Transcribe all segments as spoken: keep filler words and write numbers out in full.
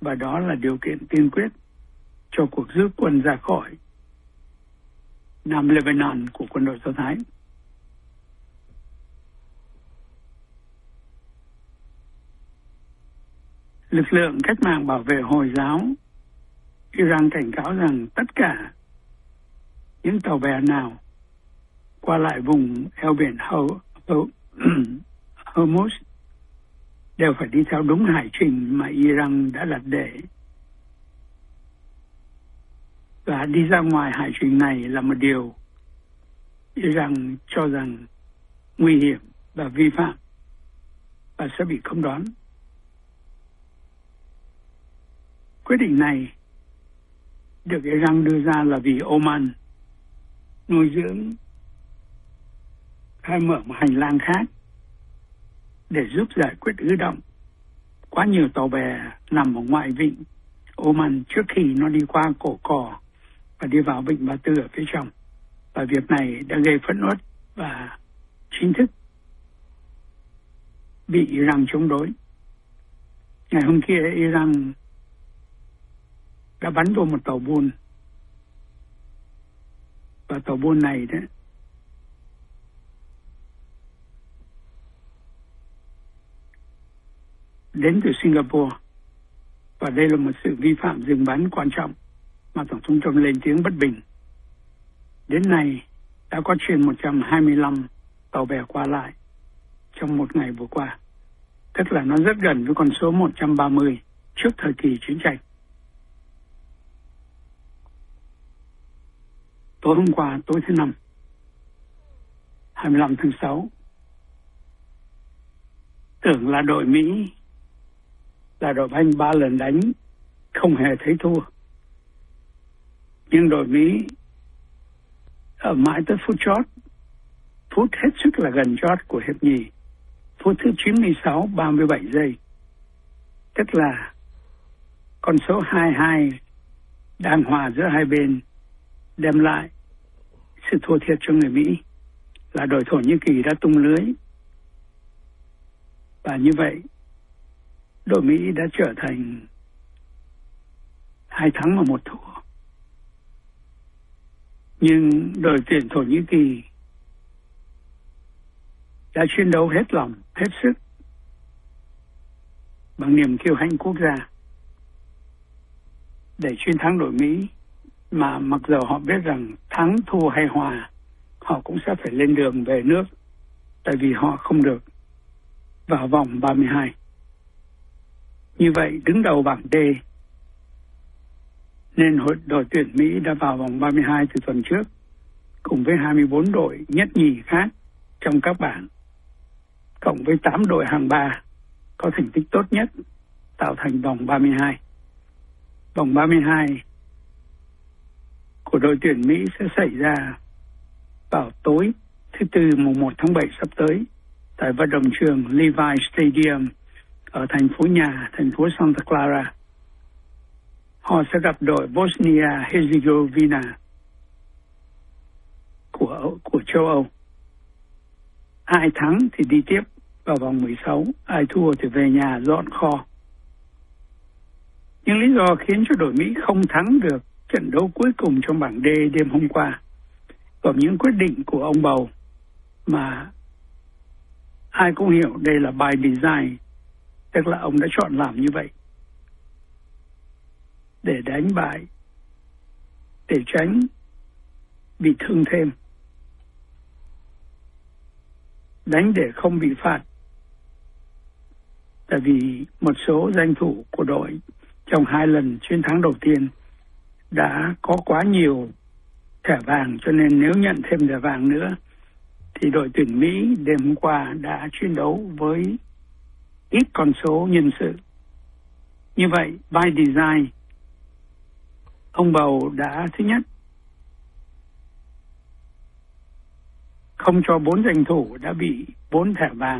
và đó là điều kiện tiên quyết cho cuộc rút quân ra khỏi Nam Lebanon của quân đội Do Thái. Lực lượng cách mạng bảo vệ Hồi giáo Iran cảnh cáo rằng tất cả những tàu bè nào qua lại vùng eo biển Hormuz đều phải đi theo đúng hải trình mà Iran đã đặt để. Và đi ra ngoài hải trình này là một điều Iran cho rằng nguy hiểm và vi phạm và sẽ bị cấm đoán. Quyết định này được Iran đưa ra là vì Oman nuôi dưỡng khai mở một hành lang khác để giúp giải quyết ứ động quá nhiều tàu bè nằm ở ngoại vịnh Oman trước khi nó đi qua cổ cò và đi vào vịnh Ba Tư ở phía trong. Và việc này đã gây phẫn uất và chính thức bị Iran chống đối. Ngày hôm kia Iran đã bắn vô một tàu buôn, và tàu buôn này đấy đến từ Singapore, và đây là một sự vi phạm dừng bắn quan trọng mà Tổng thống Trump lên tiếng bất bình. Đến nay đã có trên một trăm hai mươi lăm tàu bè qua lại trong một ngày vừa qua, tức là nó rất gần với con số một trăm ba mươi trước thời kỳ chiến tranh. Tối hôm qua, tối thứ năm, hai mươi lăm tháng sáu, tưởng là đội Mỹ là đội banh ba lần đánh không hề thấy thua. Nhưng đội Mỹ ở mãi tới phút chót, phút hết sức là gần chót của hiệp nhì, phút thứ chín mươi sáu, ba mươi bảy giây, tức là con số hai hai đang hòa giữa hai bên, đem lại sự thua thiệt cho người Mỹ, là đội Thổ Nhĩ Kỳ đã tung lưới. Và như vậy, đội Mỹ đã trở thành hai thắng và một thua. Nhưng đội tuyển Thổ Nhĩ Kỳ đã chiến đấu hết lòng, hết sức, bằng niềm kiêu hãnh quốc gia để chiến thắng đội Mỹ, mà mặc dù họ biết rằng thắng, thua hay hòa, họ cũng sẽ phải lên đường về nước, tại vì họ không được vào vòng ba mươi hai. Như vậy, đứng đầu bảng D, nên đội tuyển Mỹ đã vào vòng ba mươi hai từ tuần trước, cùng với hai mươi bốn đội nhất nhì khác trong các bảng, cộng với tám đội hạng ba có thành tích tốt nhất, tạo thành vòng ba mươi hai. Vòng ba mươi hai của đội tuyển Mỹ sẽ xảy ra vào tối thứ Tư mùng một tháng bảy sắp tới tại vận động trường Levi Stadium ở thành phố nhà, thành phố Santa Clara. Họ sẽ gặp đội Bosnia-Herzegovina của, của châu Âu. Ai thắng thì đi tiếp vào vòng mười sáu, ai thua thì về nhà dọn kho. Nhưng lý do khiến cho đội Mỹ không thắng được trận đấu cuối cùng trong bảng D đêm hôm qua, gồm những quyết định của ông bầu mà ai cũng hiểu đây là by design, tức là ông đã chọn làm như vậy để đánh bại, để tránh bị thương thêm, đánh để không bị phạt. Tại vì một số danh thủ của đội trong hai lần chiến thắng đầu tiên đã có quá nhiều thẻ vàng, cho nên nếu nhận thêm thẻ vàng nữa thì đội tuyển Mỹ đêm hôm qua đã chiến đấu với ít con số nhân sự. Như vậy, by design, ông bầu đã thứ nhất không cho bốn danh thủ đã bị bốn thẻ vàng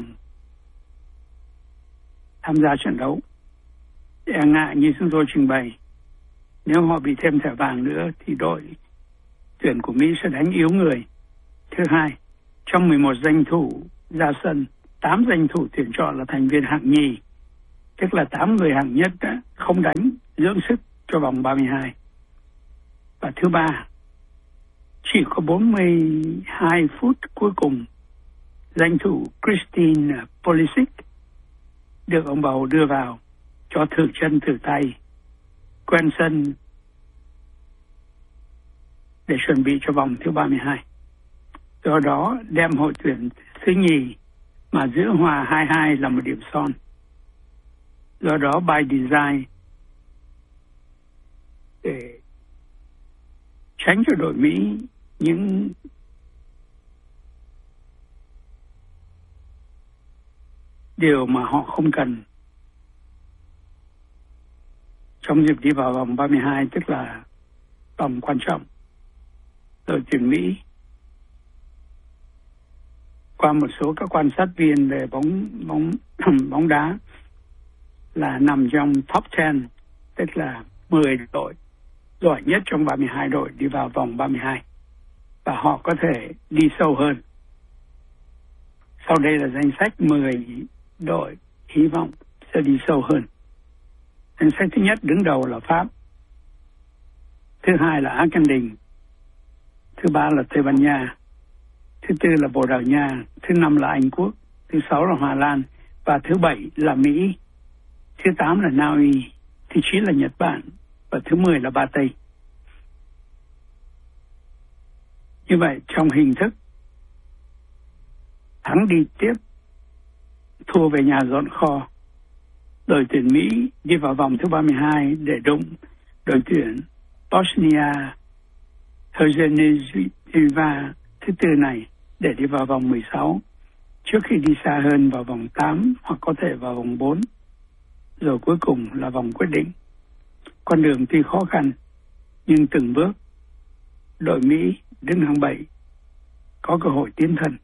tham gia trận đấu. E ngại như chúng tôi trình bày, nếu họ bị thêm thẻ vàng nữa thì đội tuyển của Mỹ sẽ đánh yếu người. Thứ hai, trong mười một danh thủ ra sân, tám danh thủ tuyển chọn là thành viên hạng nhì, tức là tám người hạng nhất đó, không đánh, dưỡng sức cho vòng ba mươi hai. Và thứ ba, chỉ có bốn mươi hai phút cuối cùng, danh thủ Christine Pulisic được ông bầu đưa vào cho thử chân thử tay, quen sân để chuẩn bị cho vòng thứ ba mươi hai. Do đó đem hội tuyển thứ nhì mà giữ hòa hai hai là một điểm son. Do đó by design, để tránh cho đội Mỹ những điều mà họ không cần trong dịp đi vào vòng ba mươi hai, tức là vòng quan trọng, đội tuyển Mỹ qua một số các quan sát viên về bóng bóng bóng đá là nằm trong top mười, tức là mười đội giỏi nhất trong ba mươi hai đội đi vào vòng ba mươi hai, và họ có thể đi sâu hơn. Sau đây là danh sách mười đội hy vọng sẽ đi sâu hơn. Danh sách thứ nhất đứng đầu là Pháp, thứ hai là Argentina, thứ ba là Tây Ban Nha, thứ tư là Bồ Đào Nha, thứ năm là Anh Quốc, thứ sáu là Hà Lan, và thứ bảy là Mỹ, thứ tám là Na Uy, thứ chín là Nhật Bản, và thứ mười là Ba Tây. Như vậy trong hình thức thắng đi tiếp, thua về nhà dọn kho, đội tuyển Mỹ đi vào vòng thứ ba mươi hai để đụng đội tuyển Bosnia Herzegovina thứ tư này để đi vào vòng mười sáu, trước khi đi xa hơn vào vòng tám hoặc có thể vào vòng bốn, rồi cuối cùng là vòng quyết định. Con đường tuy khó khăn, nhưng từng bước đội Mỹ đứng hàng bảy có cơ hội tiến thân.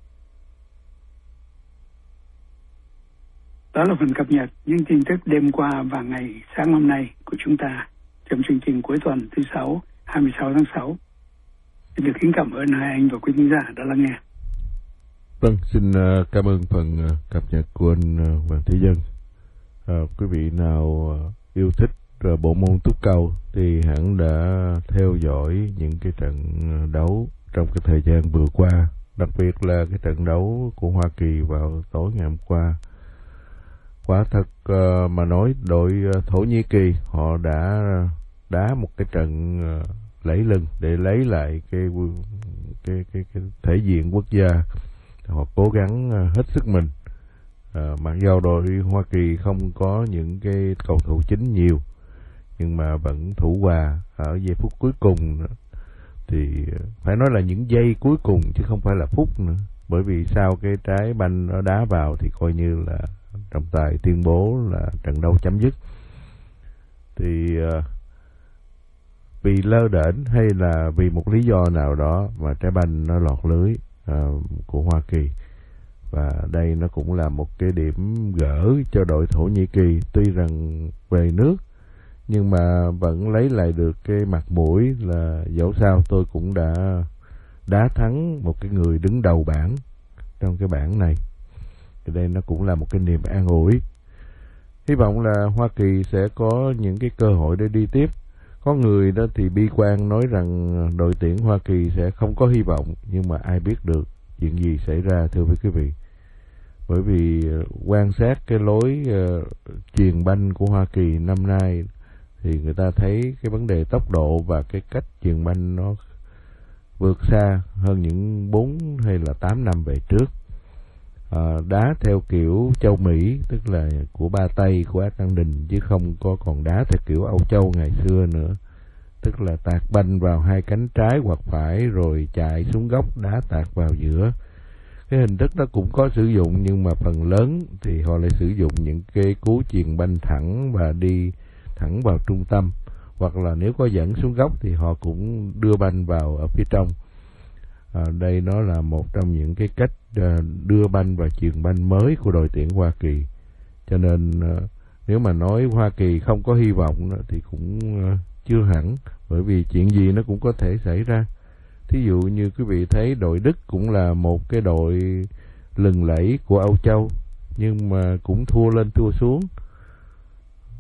Đó là phần cập nhật những tin tức đêm qua và ngày sáng hôm nay của chúng ta trong chương trình cuối tuần thứ sáu, hai mươi sáu tháng sáu. Xin được kính cảm ơn hai anh và quý khán giả đã lắng nghe. Vâng, xin cảm ơn phần cập nhật của anh Hoàng Thế Dân. À, quý vị nào yêu thích bộ môn túc cầu thì hẳn đã theo dõi những cái trận đấu trong cái thời gian vừa qua, đặc biệt là cái trận đấu của Hoa Kỳ vào tối ngày hôm qua. Quả thật uh, mà nói đội uh, Thổ Nhĩ Kỳ họ đã đá một cái trận uh, lấy lưng để lấy lại cái cái cái, cái thể diện quốc gia. Họ cố gắng uh, hết sức mình. Uh, mặc dù đội Hoa Kỳ không có những cái cầu thủ chính nhiều, nhưng mà vẫn thủ hòa ở giây phút cuối cùng nữa. Thì uh, phải nói là những giây cuối cùng chứ không phải là phút nữa. Bởi vì sau cái trái banh nó đá vào thì coi như là trọng tài tuyên bố là trận đấu chấm dứt. Thì uh, vì lơ đễnh hay là vì một lý do nào đó mà trái banh nó lọt lưới uh, của Hoa Kỳ, và đây nó cũng là một cái điểm gỡ cho đội Thổ Nhĩ Kỳ. Tuy rằng về nước nhưng mà vẫn lấy lại được cái mặt mũi là dẫu sao tôi cũng đã đá thắng một cái người đứng đầu bảng trong cái bảng này. Thì đây nó cũng là một cái niềm an ủi. Hy vọng là Hoa Kỳ sẽ có những cái cơ hội để đi tiếp. Có người đó thì bi quan nói rằng đội tuyển Hoa Kỳ sẽ không có hy vọng, nhưng mà ai biết được chuyện gì xảy ra, thưa quý vị. Bởi vì quan sát cái lối uh, chuyền banh của Hoa Kỳ năm nay thì người ta thấy cái vấn đề tốc độ và cái cách chuyền banh nó vượt xa hơn những bốn hay là tám năm về trước. À, đá theo kiểu châu Mỹ, tức là của ba Tây, của Argentina, chứ không có còn đá theo kiểu Âu Châu ngày xưa nữa, tức là tạt banh vào hai cánh trái hoặc phải rồi chạy xuống góc đá tạt vào giữa. Cái hình thức đó cũng có sử dụng, nhưng mà phần lớn thì họ lại sử dụng những cái cú chuyền banh thẳng và đi thẳng vào trung tâm, hoặc là nếu có dẫn xuống góc thì họ cũng đưa banh vào ở phía trong. À, đây nó là một trong những cái cách uh, đưa banh và chuyền banh mới của đội tuyển Hoa Kỳ. Cho nên uh, nếu mà nói Hoa Kỳ không có hy vọng uh, thì cũng uh, chưa hẳn, bởi vì chuyện gì nó cũng có thể xảy ra. Thí dụ như quý vị thấy đội Đức cũng là một cái đội lừng lẫy của Âu Châu, nhưng mà cũng thua lên thua xuống.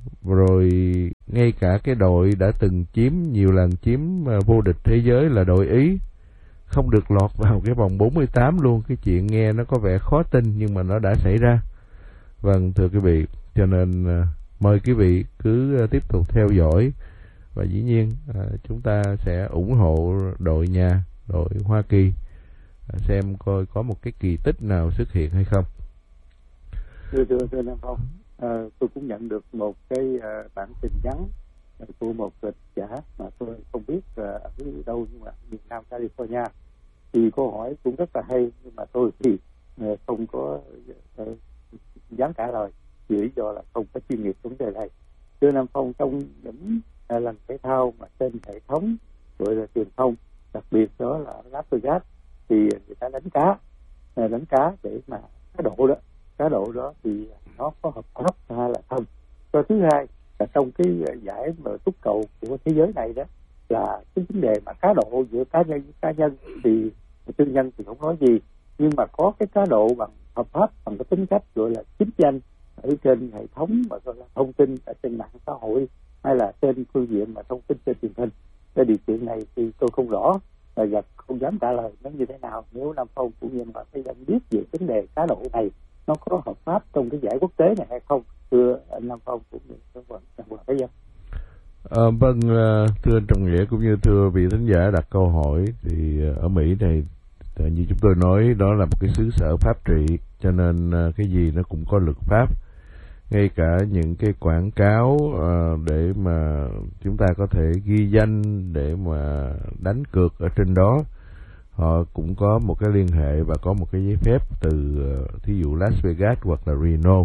rồi ngay cả cái đội đã từng chiếm nhiều lần chiếm vô địch thế giới là đội Ý không được lọt vào cái vòng bốn mươi tám luôn. Cái chuyện nghe nó có vẻ khó tin nhưng mà nó đã xảy ra. Vâng, thưa quý vị, cho nên mời quý vị cứ tiếp tục theo dõi và dĩ nhiên chúng ta sẽ ủng hộ đội nhà, đội Hoa Kỳ, xem coi có một cái kỳ tích nào xuất hiện hay không. Thưa thưa thưa Nam Phong, à, tôi cũng nhận được một cái à, bản tin nhắn của một dịch giả mà tôi không biết à, ở đâu, nhưng mà miền Nam California. Thì câu hỏi cũng rất là hay, nhưng mà tôi thì à, không có à, dám trả lời vì lý do là không có chuyên nghiệp vấn đề này. Thưa Nam Phong, trong những à, lần thể thao mà trên hệ thống gọi là truyền thông, đặc biệt đó là Las Vegas, thì người ta đánh cá, à, đánh cá để mà cá độ đó. Cá độ đó thì nó có hợp pháp hay là không. Và thứ hai là trong cái giải mà túc cầu của thế giới này đó, là cái vấn đề mà cá độ giữa cá nhân với cá nhân thì tư nhân thì không nói gì, nhưng mà có cái cá độ bằng hợp pháp, bằng cái tính cách gọi là chính danh ở trên hệ thống mà gọi là thông tin ở trên mạng xã hội hay là trên phương diện mà thông tin trên truyền hình. Cái điều kiện này thì tôi không rõ và không dám trả lời nó như thế nào. Nếu Nam Phong cũng như mà thấy anh biết về vấn đề cá độ này nó có hợp pháp trong cái giải quốc tế này hay không, thưa anh Nam Phong cũng như các bạn thấy không? À, vâng, thưa anh Trọng Nghĩa cũng như thưa vị thính giả đặt câu hỏi, thì ở Mỹ này như chúng tôi nói đó là một cái xứ sở pháp trị, cho nên cái gì nó cũng có luật pháp. Ngay cả những cái quảng cáo uh, để mà chúng ta có thể ghi danh để mà đánh cược ở trên đó, họ cũng có một cái liên hệ và có một cái giấy phép từ uh, thí dụ Las Vegas hoặc là Reno.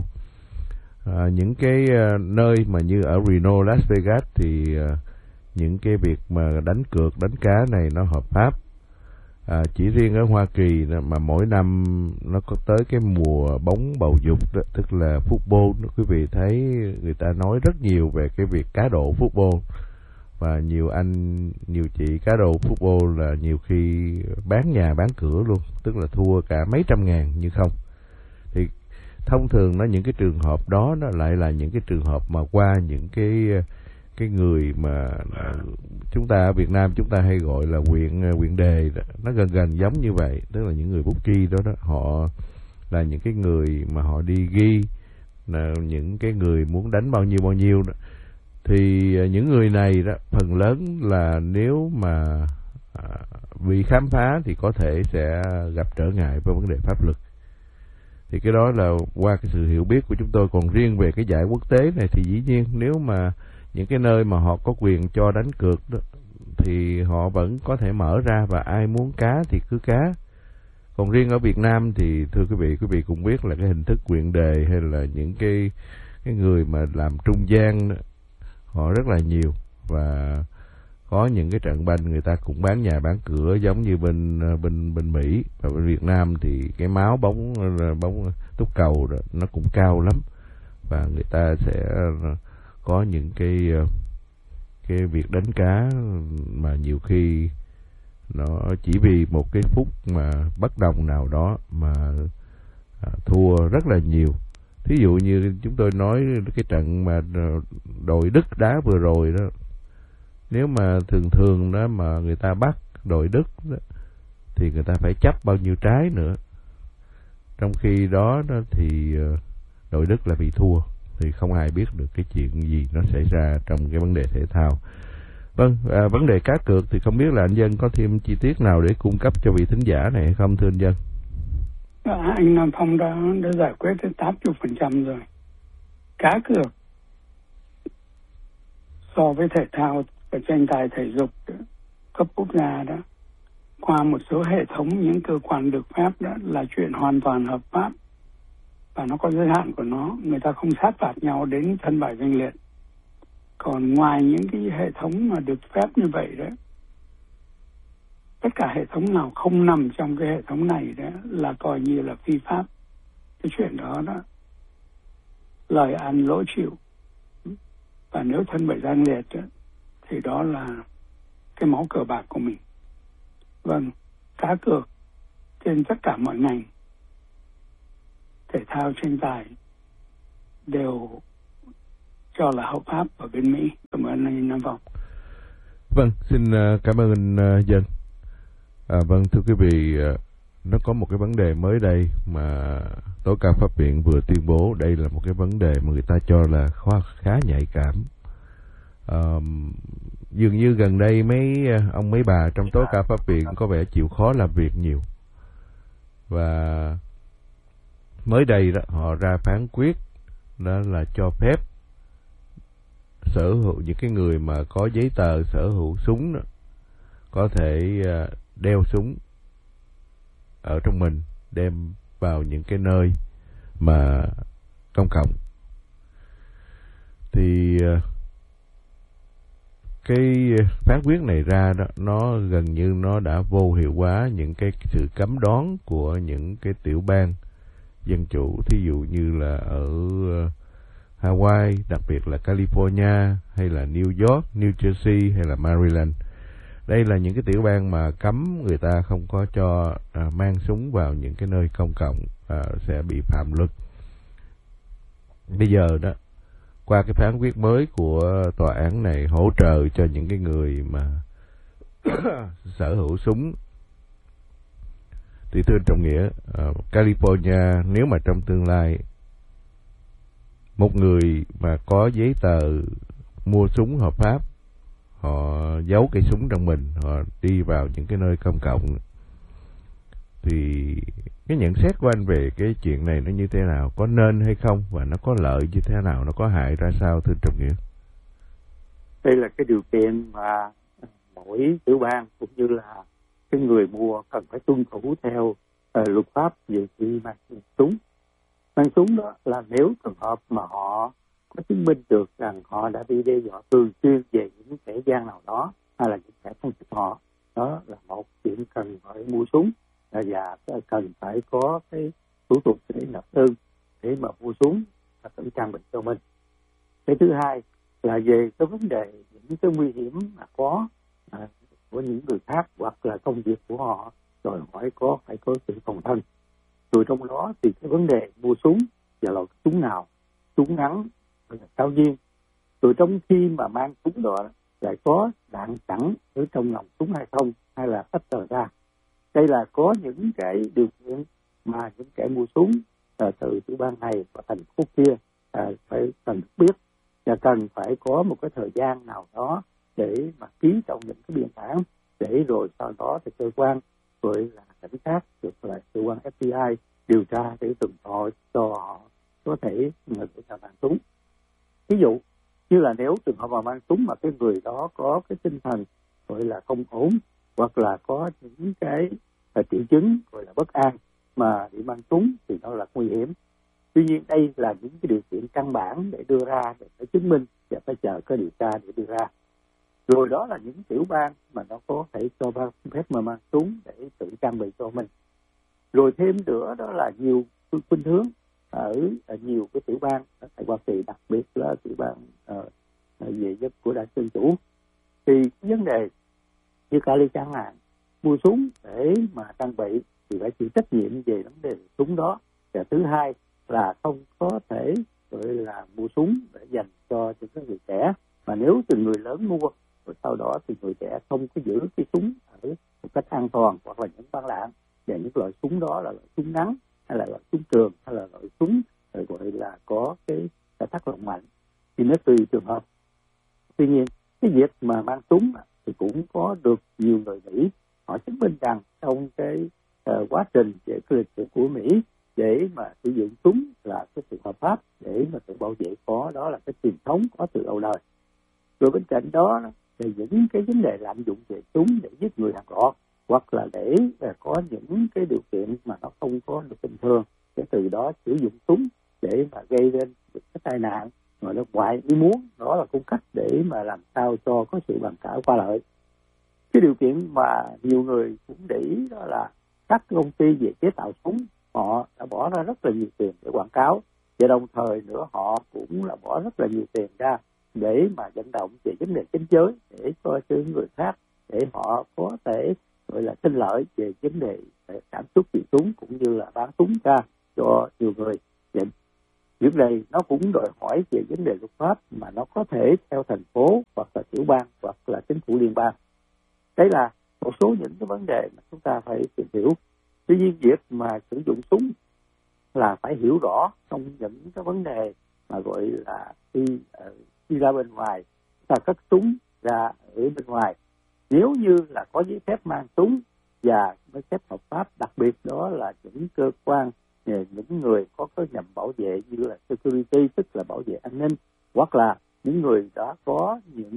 À, những cái uh, nơi mà như ở Reno, Las Vegas thì uh, những cái việc mà đánh cược, đánh cá này nó hợp pháp. À, chỉ riêng ở Hoa Kỳ mà mỗi năm nó có tới cái mùa bóng bầu dục đó, tức là football, quý vị thấy người ta nói rất nhiều về cái việc cá độ football, và nhiều anh, nhiều chị cá độ football là nhiều khi bán nhà bán cửa luôn, tức là thua cả mấy trăm ngàn như không. Thì thông thường nó những cái trường hợp đó nó lại là những cái trường hợp mà qua những cái cái người mà chúng ta ở Việt Nam chúng ta hay gọi là quyện quyện đề đó. Nó gần gần giống như vậy, tức là những người bookie đó đó, họ là những cái người mà họ đi ghi là những cái người muốn đánh bao nhiêu bao nhiêu đó. Thì những người này đó phần lớn là nếu mà à, bị khám phá thì có thể sẽ gặp trở ngại với vấn đề pháp luật. Thì cái đó là qua cái sự hiểu biết của chúng tôi. Còn riêng về cái giải quốc tế này thì dĩ nhiên nếu mà những cái nơi mà họ có quyền cho đánh cược đó thì họ vẫn có thể mở ra và ai muốn cá thì cứ cá. Còn riêng ở Việt Nam thì thưa quý vị, quý vị cũng biết là cái hình thức quyện đề hay là những cái cái người mà làm trung gian đó, họ rất là nhiều, và có những cái trận banh người ta cũng bán nhà bán cửa giống như bên bên bên Mỹ. Và bên Việt Nam thì cái máu bóng bóng túc cầu đó, nó cũng cao lắm, và người ta sẽ có những cái cái việc đánh cá mà nhiều khi nó chỉ vì một cái phút mà bất đồng nào đó mà à, thua rất là nhiều. Thí dụ như chúng tôi nói cái trận mà đội Đức đá vừa rồi đó, nếu mà thường thường đó mà người ta bắt đội Đức đó, thì người ta phải chấp bao nhiêu trái nữa, trong khi đó, đó thì đội Đức là bị thua. Thì không ai biết được cái chuyện gì nó xảy ra trong cái vấn đề thể thao. Vâng, à, vấn đề cá cược thì không biết là anh Dân có thêm chi tiết nào để cung cấp cho vị thính giả này hay không thưa anh Dân? À, anh Nam Phong đã, đã giải quyết tới tám mươi phần trăm rồi. Cá cược so với thể thao và tranh tài thể dục cấp quốc gia đó, qua một số hệ thống những cơ quan được phép đó là chuyện hoàn toàn hợp pháp, và nó có giới hạn của nó. Người ta không sát phạt nhau đến thân bại danh liệt. Còn ngoài những cái hệ thống mà được phép như vậy đó, tất cả hệ thống nào không nằm trong cái hệ thống này đó là coi như là phi pháp. Cái chuyện đó đó, lời ăn lỗ chịu, và nếu thân bại danh liệt đó, thì đó là cái máu cờ bạc của mình. Vâng, cá cược trên tất cả mọi ngành thể thao tranh tài đều cho là hợp pháp ở bên Mỹ. Cảm ơn anh Nam Phong. Vâng, xin cảm ơn anh Dân. À, vâng, thưa quý vị, nó có một cái vấn đề mới đây mà Tối cao Pháp viện vừa tuyên bố. Đây là một cái vấn đề mà người ta cho là khá nhạy cảm. À, dường như gần đây mấy ông mấy bà trong Tối cao Pháp viện có vẻ chịu khó làm việc nhiều. Và mới đây đó họ ra phán quyết đó là cho phép sở hữu những cái người mà có giấy tờ sở hữu súng đó, có thể đeo súng ở trong mình, đem vào những cái nơi mà công cộng. Thì cái phán quyết này ra đó, nó gần như nó đã vô hiệu hóa những cái sự cấm đoán của những cái tiểu bang dân chủ, thí dụ như là ở Hawaii, đặc biệt là California, hay là New York, New Jersey, hay là Maryland. Đây là những cái tiểu bang mà cấm người ta không có cho à, mang súng vào những cái nơi công cộng, à, sẽ bị phạm luật. Bây giờ đó, qua cái phán quyết mới của tòa án này hỗ trợ cho những cái người mà sở hữu súng, thì thưa trọng nghĩa, uh, California nếu mà trong tương lai một người mà có giấy tờ mua súng hợp pháp, họ giấu cái súng trong mình, họ đi vào những cái nơi công cộng, thì cái nhận xét của anh về cái chuyện này nó như thế nào, có nên hay không, và nó có lợi như thế nào, nó có hại ra sao thưa trọng nghĩa? Đây là cái điều kiện mà mỗi tiểu bang cũng như là cái người mua cần phải tuân thủ theo uh, luật pháp về khi mang súng. Mang súng đó là nếu trường hợp mà họ có chứng minh được rằng họ đã bị đe dọa thường xuyên về những kẻ gian nào đó, hay là những kẻ không thích họ, đó là một chuyện cần phải mua súng, và cần phải có cái thủ tục để nộp đơn để mà mua súng và tự trang bị cho mình. Cái thứ hai là về cái vấn đề những cái nguy hiểm mà có à, của những người khác hoặc là công việc của họ, đòi hỏi có phải có sự phòng thân. Rồi trong đó thì cái vấn đề mua súng và loại súng nào, súng ngắn hay là sao viên. Rồi trong khi mà mang súng đó lại có đạn sẵn ở trong nòng súng hay không, hay là tách rời ra. Đây là có những cái điều kiện mà những kẻ mua súng à, từ tiểu bang này và thành phố kia à, phải cần biết, và cần phải có một cái thời gian nào đó để mà ký trong những cái biên bản, để rồi sau đó thì cơ quan rồi là cảnh sát, được là cơ quan ép bê i điều tra để từng tội cho họ có thể người ta mang súng. Ví dụ như là nếu trường hợp mà mang súng mà cái người đó có cái tinh thần gọi là không ổn, hoặc là có những cái uh, triệu chứng gọi là bất an mà bị mang súng thì nó là nguy hiểm. Tuy nhiên đây là những cái điều kiện căn bản để đưa ra, để phải chứng minh và phải chờ cái điều tra để đưa ra. Rồi đó là những tiểu bang mà nó có thể cho phép mà mang súng để tự trang bị cho mình. Rồi thêm nữa đó là nhiều khuynh hướng ở, ở nhiều cái tiểu bang ở tại Hoa Kỳ, đặc biệt là tiểu bang uh, về dân của đảng Dân Chủ, thì vấn đề như Cali chẳng hạn, mua súng để mà trang bị thì phải chịu trách nhiệm về vấn đề súng đó. Và thứ hai là không có thể gọi là mua súng để dành cho những người trẻ, mà nếu từ người lớn mua rồi sau đó thì người trẻ không có giữ cái súng ở một cách an toàn, hoặc là những bắn đạn, và những loại súng đó là loại súng ngắn hay là loại súng trường hay là loại súng gọi là có cái tác động mạnh, thì nó tùy trường hợp. Tuy nhiên cái việc mà mang súng thì cũng có được nhiều người Mỹ họ chứng minh rằng trong cái uh, quá trình về cái lịch sử của Mỹ để mà sử dụng súng là cái sự hợp pháp để mà tự bảo vệ có, đó là cái truyền thống có từ lâu đời. Rồi bên cạnh đó thì những cái vấn đề lạm dụng về súng để giết người hàng loạt, hoặc là để uh, có những cái điều kiện mà nó không có được bình thường, để từ đó sử dụng súng để mà gây nên cái tai nạn mà nó ngoại ý muốn, đó là cung cách để mà làm sao cho có sự bàn cãi qua lợi. Cái điều kiện mà nhiều người cũng để ý đó là các công ty về chế tạo súng họ đã bỏ ra rất là nhiều tiền để quảng cáo, và đồng thời nữa họ cũng là bỏ rất là nhiều tiền ra để mà vận động về vấn đề chính giới, để cho những người khác để họ có thể gọi là sinh lợi về vấn đề sản xuất về súng cũng như là bán súng ra cho nhiều người. Việc này nó cũng đòi hỏi về vấn đề luật pháp mà nó có thể theo thành phố hoặc là tiểu bang hoặc là chính phủ liên bang. Đấy là một số những cái vấn đề mà chúng ta phải tìm hiểu. Tuy nhiên việc mà sử dụng súng là phải hiểu rõ trong những cái vấn đề mà gọi là khi uh, đi ra bên ngoài, ta cất súng ra ở bên ngoài. Nếu như là có giấy phép mang súng và giấy phép hợp pháp, đặc biệt đó là những cơ quan, những người có cái nhằm bảo vệ như là security, tức là bảo vệ an ninh, hoặc là những người đã có những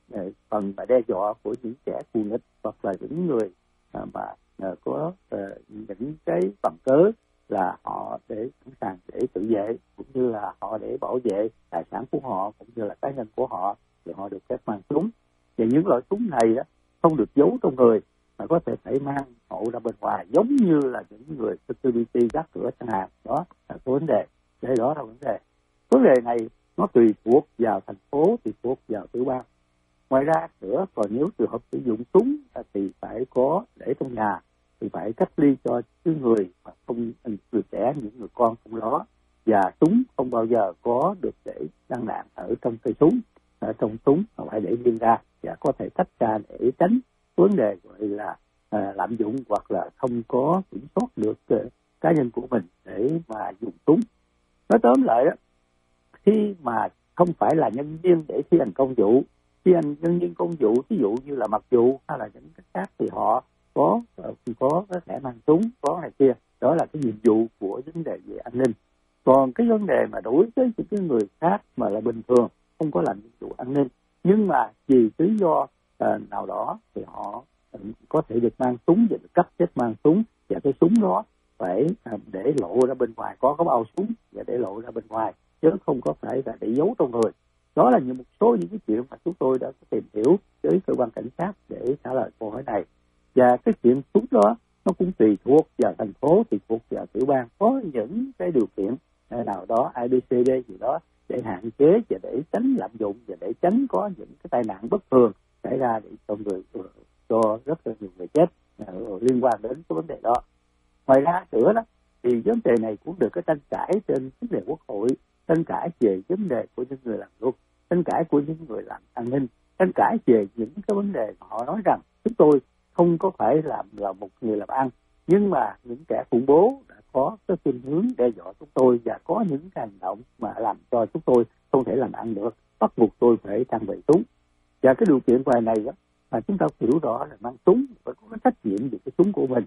phần mà đe dọa của những kẻ thù nghịch, hoặc là những người mà có những cái bằng cớ là họ để sẵn sàng để tự vệ, cũng như là họ để bảo vệ tài sản của họ cũng như là cá nhân của họ, thì họ được phép mang súng. Và những loại súng này đó không được giấu trong người mà có thể phải mang hộ ra bên ngoài, giống như là những người security gác cửa chẳng hạn. Đó là cái vấn đề. Đây đó là vấn đề. Vấn đề này nó tùy thuộc vào thành phố, tùy thuộc vào tiểu bang. Ngoài ra nữa, còn nếu trường hợp sử dụng súng thì phải có để trong nhà, thì phải cách ly cho những người mà không, người trẻ, những người con trong đó, và súng không bao giờ có được để đăng đạn ở trong cây súng, ở trong súng mà phải để riêng ra và có thể tách ra để tránh vấn đề gọi là à, lạm dụng hoặc là không có kiểm soát được uh, cá nhân của mình để mà dùng súng. Nói tóm lại đó, khi mà không phải là nhân viên để thi hành công vụ, thi hành nhân viên công vụ, ví dụ như là mật vụ hay là những cái khác, thì họ có có có thể mang súng, có này kia, đó là cái nhiệm vụ của vấn đề về an ninh. Còn cái vấn đề mà đối với những cái người khác mà là bình thường không có làm nhiệm vụ an ninh, nhưng mà vì lý do uh, nào đó thì họ uh, có thể được mang súng và được cấp phép mang súng, và cái súng đó phải uh, để lộ ra bên ngoài, có cái bao súng và để lộ ra bên ngoài, chứ không có phải là để giấu trong người. Đó là những một số những cái chuyện mà chúng tôi đã tìm hiểu với cơ quan cảnh sát để trả lời câu hỏi này. Và cái chuyện súng đó nó cũng tùy thuộc vào thành phố, tùy thuộc vào tiểu bang, có những cái điều kiện nào đó a bê xê đê gì đó để hạn chế và để tránh lạm dụng và để tránh có những cái tai nạn bất thường xảy ra để cho người cho rất là nhiều người chết liên quan đến cái vấn đề đó. Ngoài ra nữa đó thì vấn đề này cũng được cái tranh cãi trên vấn đề quốc hội, tranh cãi về vấn đề của những người làm luật, tranh cãi của những người làm an ninh, tranh cãi về những cái vấn đề mà họ nói rằng chúng tôi không có phải làm là một người làm ăn, nhưng mà những kẻ khủng bố đã có cái khuynh hướng đe dọa chúng tôi và có những hành động mà làm cho chúng tôi không thể làm ăn được, bắt buộc tôi phải trang bị súng. Và cái điều kiện ngoài này đó mà chúng ta hiểu rõ là mang súng phải có cái trách nhiệm về cái súng của mình.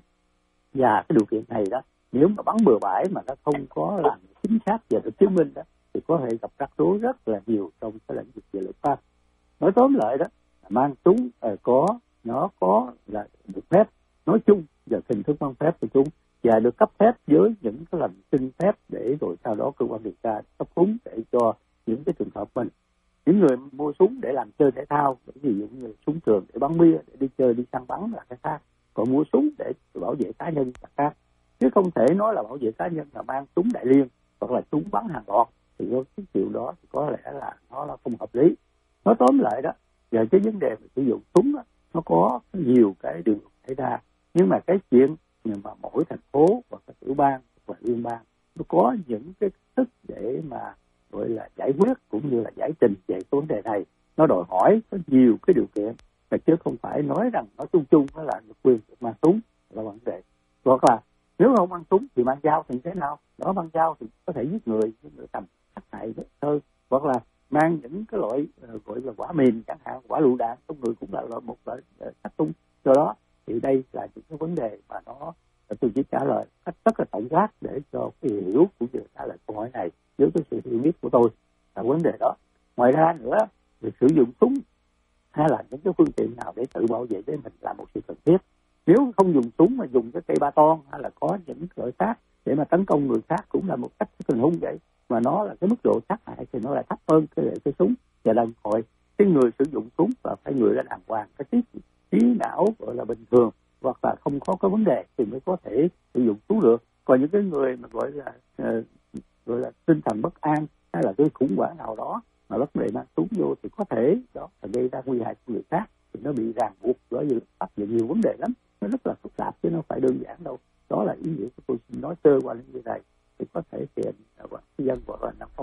Và cái điều kiện này đó, nếu mà bắn bừa bãi mà nó không có làm chính xác và được chứng minh đó, thì có thể gặp rắc rối rất là nhiều trong cái lĩnh vực về luật pháp. Nói tóm lại đó, mang súng uh, có nó có là được phép nói chung và hình thức mang phép của chúng, và được cấp phép với những cái lần xin phép để rồi sau đó cơ quan điều tra cấp súng để cho những cái trường hợp mình. Những người mua súng để làm chơi thể thao, ví dụ như súng trường để bắn bia, để đi chơi, đi săn bắn là cái khác. Còn mua súng để bảo vệ cá nhân là khác. Chứ không thể nói là bảo vệ cá nhân là mang súng đại liên hoặc là súng bắn hàng loạt, thì cái chuyện đó thì có lẽ là nó là không hợp lý. Nói tóm lại đó, về cái vấn đề về sử dụng súng đó, nó có nhiều cái điều xảy ra, nhưng mà cái chuyện mà mỗi thành phố hoặc là tiểu bang hoặc là liên bang nó có những cái thức để mà gọi là giải quyết cũng như là giải trình về vấn đề này, nó đòi hỏi có nhiều cái điều kiện, mà chứ không phải nói rằng nó chung chung nó là được quyền được mang súng là vấn đề. Hoặc là nếu không mang súng thì mang dao thì thế nào? Đó, mang dao thì có thể giết người, giết người tầm sát hại thôi. Hoặc là mang những cái loại uh, gọi là quả mìn chẳng hạn, quả lựu đạn trong người cũng là, là một loại uh, sát súng. Do đó thì đây là những cái vấn đề mà nó tôi chỉ trả lời cách rất là tổng quát để cho cái hiểu cũng như trả lời câu hỏi này với cái sự hiểu biết của tôi là vấn đề đó. Ngoài ra nữa, việc sử dụng súng hay là những cái phương tiện nào để tự bảo vệ với mình là một sự cần thiết. Nếu không dùng súng mà dùng cái cây ba ton hay là có những loại khác để mà tấn công người khác cũng là một cách tình huống vậy, mà nó là cái mức độ sát hại thì nó lại thấp hơn cái cái súng. Và đồng thời cái người sử dụng súng và phải người ra đàng hoàng, cái trí trí não gọi là bình thường hoặc là không có cái vấn đề thì mới có thể sử dụng súng được. Còn những cái người mà gọi là uh, gọi là tinh thần bất an hay là cái khủng hoảng nào đó mà bất đề mang súng vô thì có thể đó là gây ra nguy hại cho người khác, thì nó bị ràng buộc bởi vì áp dụng nhiều vấn đề lắm, nó rất là phức tạp chứ nó phải đơn giản đâu. Đó là ý nghĩa của tôi xin nói sơ qua những cái này thì có thể hiện và dân hoặc là năm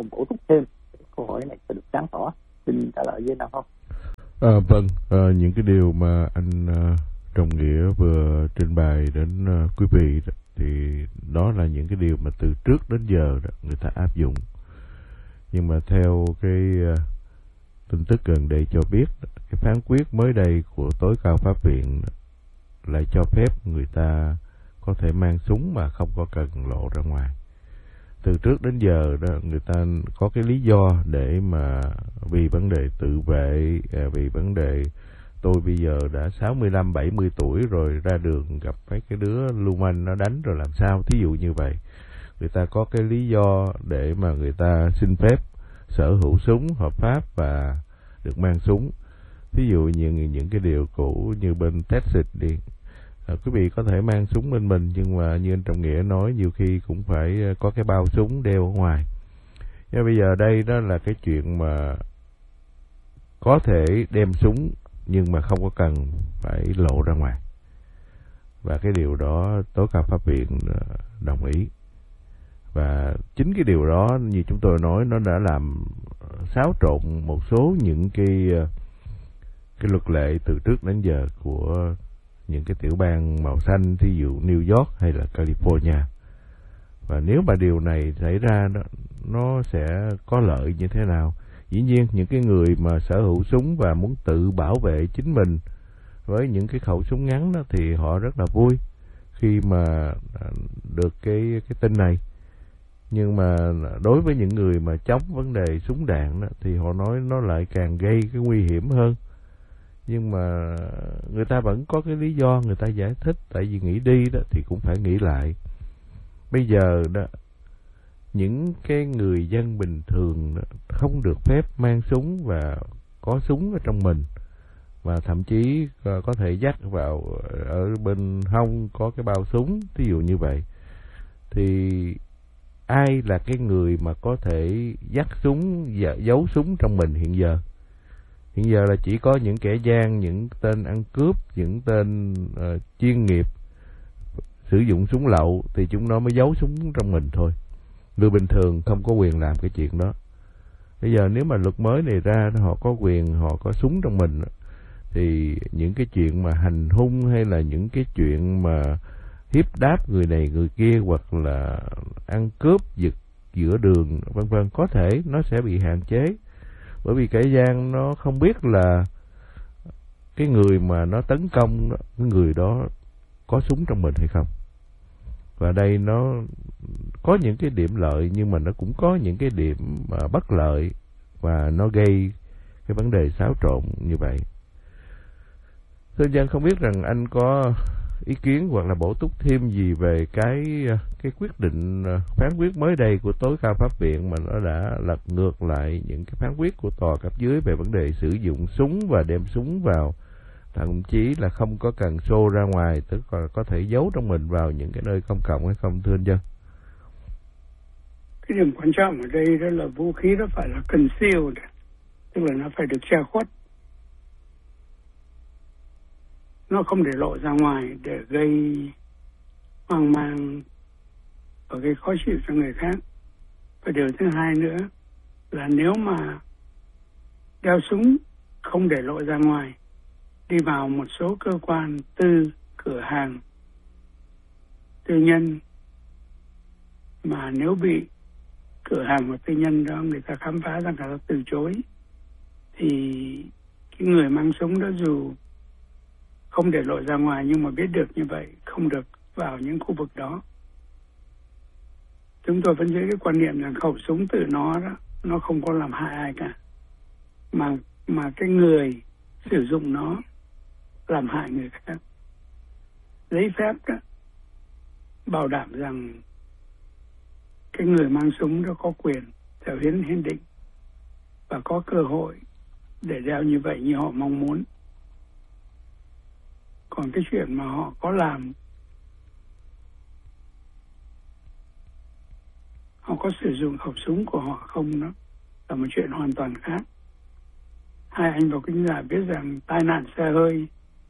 À, vâng, à, những cái điều mà anh à, Trọng Nghĩa vừa trình bày đến à, quý vị đó, thì đó là những cái điều mà từ trước đến giờ đó, người ta áp dụng. Nhưng mà theo cái à, tin tức gần đây cho biết, cái phán quyết mới đây của tối cao pháp viện lại cho phép người ta có thể mang súng mà không có cần lộ ra ngoài. Từ trước đến giờ đó, người ta có cái lý do để mà vì vấn đề tự vệ, vì vấn đề tôi bây giờ đã sáu mươi lăm bảy mươi tuổi rồi, ra đường gặp mấy cái đứa lưu manh nó đánh rồi làm sao, thí dụ như vậy. Người ta có cái lý do để mà người ta xin phép sở hữu súng hợp pháp và được mang súng. Thí dụ như những cái điều cũ như bên Texas đi, à, quý vị có thể mang súng bên mình, nhưng mà như anh Trọng Nghĩa nói, nhiều khi cũng phải có cái bao súng đeo ở ngoài. Nhưng bây giờ đây đó là cái chuyện mà có thể đem súng nhưng mà không có cần phải lộ ra ngoài, và cái điều đó tối cao pháp viện đồng ý. Và chính cái điều đó như chúng tôi nói, nó đã làm xáo trộn một số những cái cái luật lệ từ trước đến giờ của những cái tiểu bang màu xanh, thí dụ New York hay là California. Và nếu mà điều này xảy ra đó, nó sẽ có lợi như thế nào? Dĩ nhiên những cái người mà sở hữu súng và muốn tự bảo vệ chính mình với những cái khẩu súng ngắn đó, thì họ rất là vui khi mà được cái cái tin này. Nhưng mà đối với những người mà chống vấn đề súng đạn đó, thì họ nói nó lại càng gây cái nguy hiểm hơn. Nhưng mà người ta vẫn có cái lý do người ta giải thích, tại vì nghĩ đi đó thì cũng phải nghĩ lại. Bây giờ đó, những cái người dân bình thường đó, không được phép mang súng và có súng ở trong mình, và thậm chí có thể dắt vào ở bên hông có cái bao súng, ví dụ như vậy. Thì ai là cái người mà có thể dắt súng và giấu súng trong mình hiện giờ? Hiện giờ là chỉ có những kẻ gian, những tên ăn cướp, những tên uh, chuyên nghiệp sử dụng súng lậu thì chúng nó mới giấu súng trong mình thôi. Người bình thường không có quyền làm cái chuyện đó. Bây giờ nếu mà luật mới này ra, họ có quyền, họ có súng trong mình, thì những cái chuyện mà hành hung hay là những cái chuyện mà hiếp đáp người này người kia, hoặc là ăn cướp giật giữa đường vân vân, có thể nó sẽ bị hạn chế. Bởi vì kẻ gian nó không biết là cái người mà nó tấn công đó, cái người đó có súng trong mình hay không. Và đây nó có những cái điểm lợi, nhưng mà nó cũng có những cái điểm mà bất lợi, và nó gây cái vấn đề xáo trộn như vậy. Thưa anh Dân, không biết rằng anh có ý kiến hoặc là bổ túc thêm gì về cái cái quyết định phán quyết mới đây của tối cao pháp viện, mà nó đã lật ngược lại những cái phán quyết của tòa cấp dưới về vấn đề sử dụng súng và đem súng vào, thậm chí là không có cần show ra ngoài, tức là có thể giấu trong mình vào những cái nơi công cộng hay không, thưa anh Dân? Cái điểm quan trọng ở đây đó là vũ khí đó phải là concealed, tức là nó phải được che khuất, nó không để lộ ra ngoài để gây hoang mang và gây khó chịu cho người khác. Và điều thứ hai nữa là nếu mà đeo súng không để lộ ra ngoài, đi vào một số cơ quan tư, cửa hàng tư nhân, mà nếu bị cửa hàng hoặc tư nhân đó người ta khám phá rằng người ta từ chối, thì cái người mang súng đó dù không để lộ ra ngoài nhưng mà biết được như vậy, không được vào những khu vực đó. Chúng tôi vẫn giữ cái quan niệm rằng khẩu súng tự nó đó, nó không có làm hại ai cả, mà mà cái người sử dụng nó làm hại người khác. Giấy phép đó bảo đảm rằng cái người mang súng đó có quyền theo hiến hiến định và có cơ hội để đeo như vậy như họ mong muốn. Còn cái chuyện mà họ có làm, họ có sử dụng khẩu súng của họ không, đó là một chuyện hoàn toàn khác. Hai anh vào kính giả biết rằng tai nạn xe hơi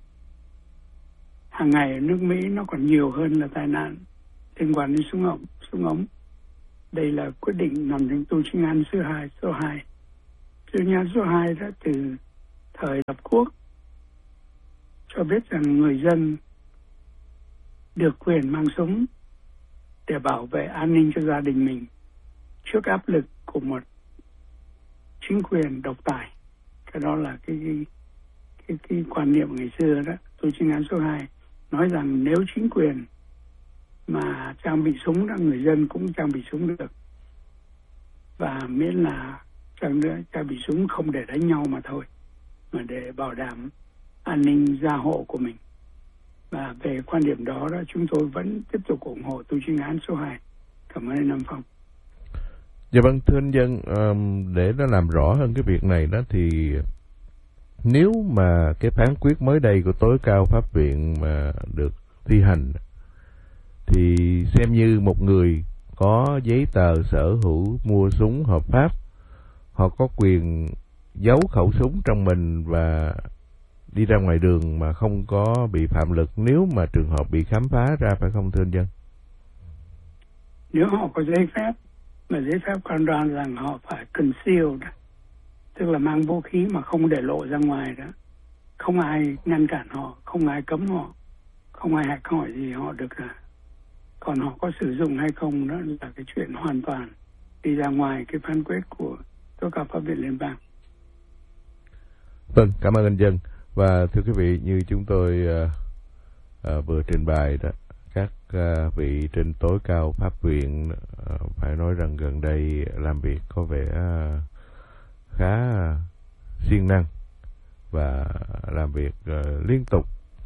hàng ngày ở nước Mỹ nó còn nhiều hơn là tai nạn liên quan đến súng ống. Súng ống. Đây là quyết định nằm trong tu chính án số hai. Số hai. Tu chính án số hai đó từ thời lập quốc cho biết rằng người dân được quyền mang súng để bảo vệ an ninh cho gia đình mình trước áp lực của một chính quyền độc tài. Cái đó là cái cái, cái, cái quan niệm ngày xưa đó. Tù chính án số hai nói rằng nếu chính quyền mà trang bị súng đó, người dân cũng trang bị súng được, và miễn là trang nữa trang bị súng không để đánh nhau mà thôi, mà để bảo đảm an ninh gia hộ của mình. Và về quan điểm đó đó chúng tôi vẫn tiếp tục ủng hộ tù chính án số hai. Cảm ơn anh Nam Phong. Dạ vâng, thưa anh Dân, um, để nó làm rõ hơn cái việc này đó thì nếu mà cái phán quyết mới đây của tối cao pháp viện mà được thi hành thì xem như một người có giấy tờ sở hữu mua súng hợp pháp, họ có quyền giấu khẩu súng trong mình và đi ra ngoài đường mà không có bị phạm lực nếu mà trường hợp bị khám phá ra, phải không thưa anh Dân? Nếu họ có giấy phép, mà giấy phép cam đoan rằng họ phải conceal đó, tức là mang vũ khí mà không để lộ ra ngoài đó, không ai ngăn cản họ, không ai cấm họ, không ai hạch hỏi gì họ được cả. Còn họ có sử dụng hay không đó là cái chuyện hoàn toàn đi ra ngoài cái phán quyết của tối cao pháp viện liên bang. Vâng, cảm ơn anh Dân. Và thưa quý vị, như chúng tôi uh, uh, vừa trình bày đó, các uh, vị trên tối cao pháp viện uh, phải nói rằng gần đây làm việc có vẻ uh, khá uh, siêng năng và làm việc uh, liên tục.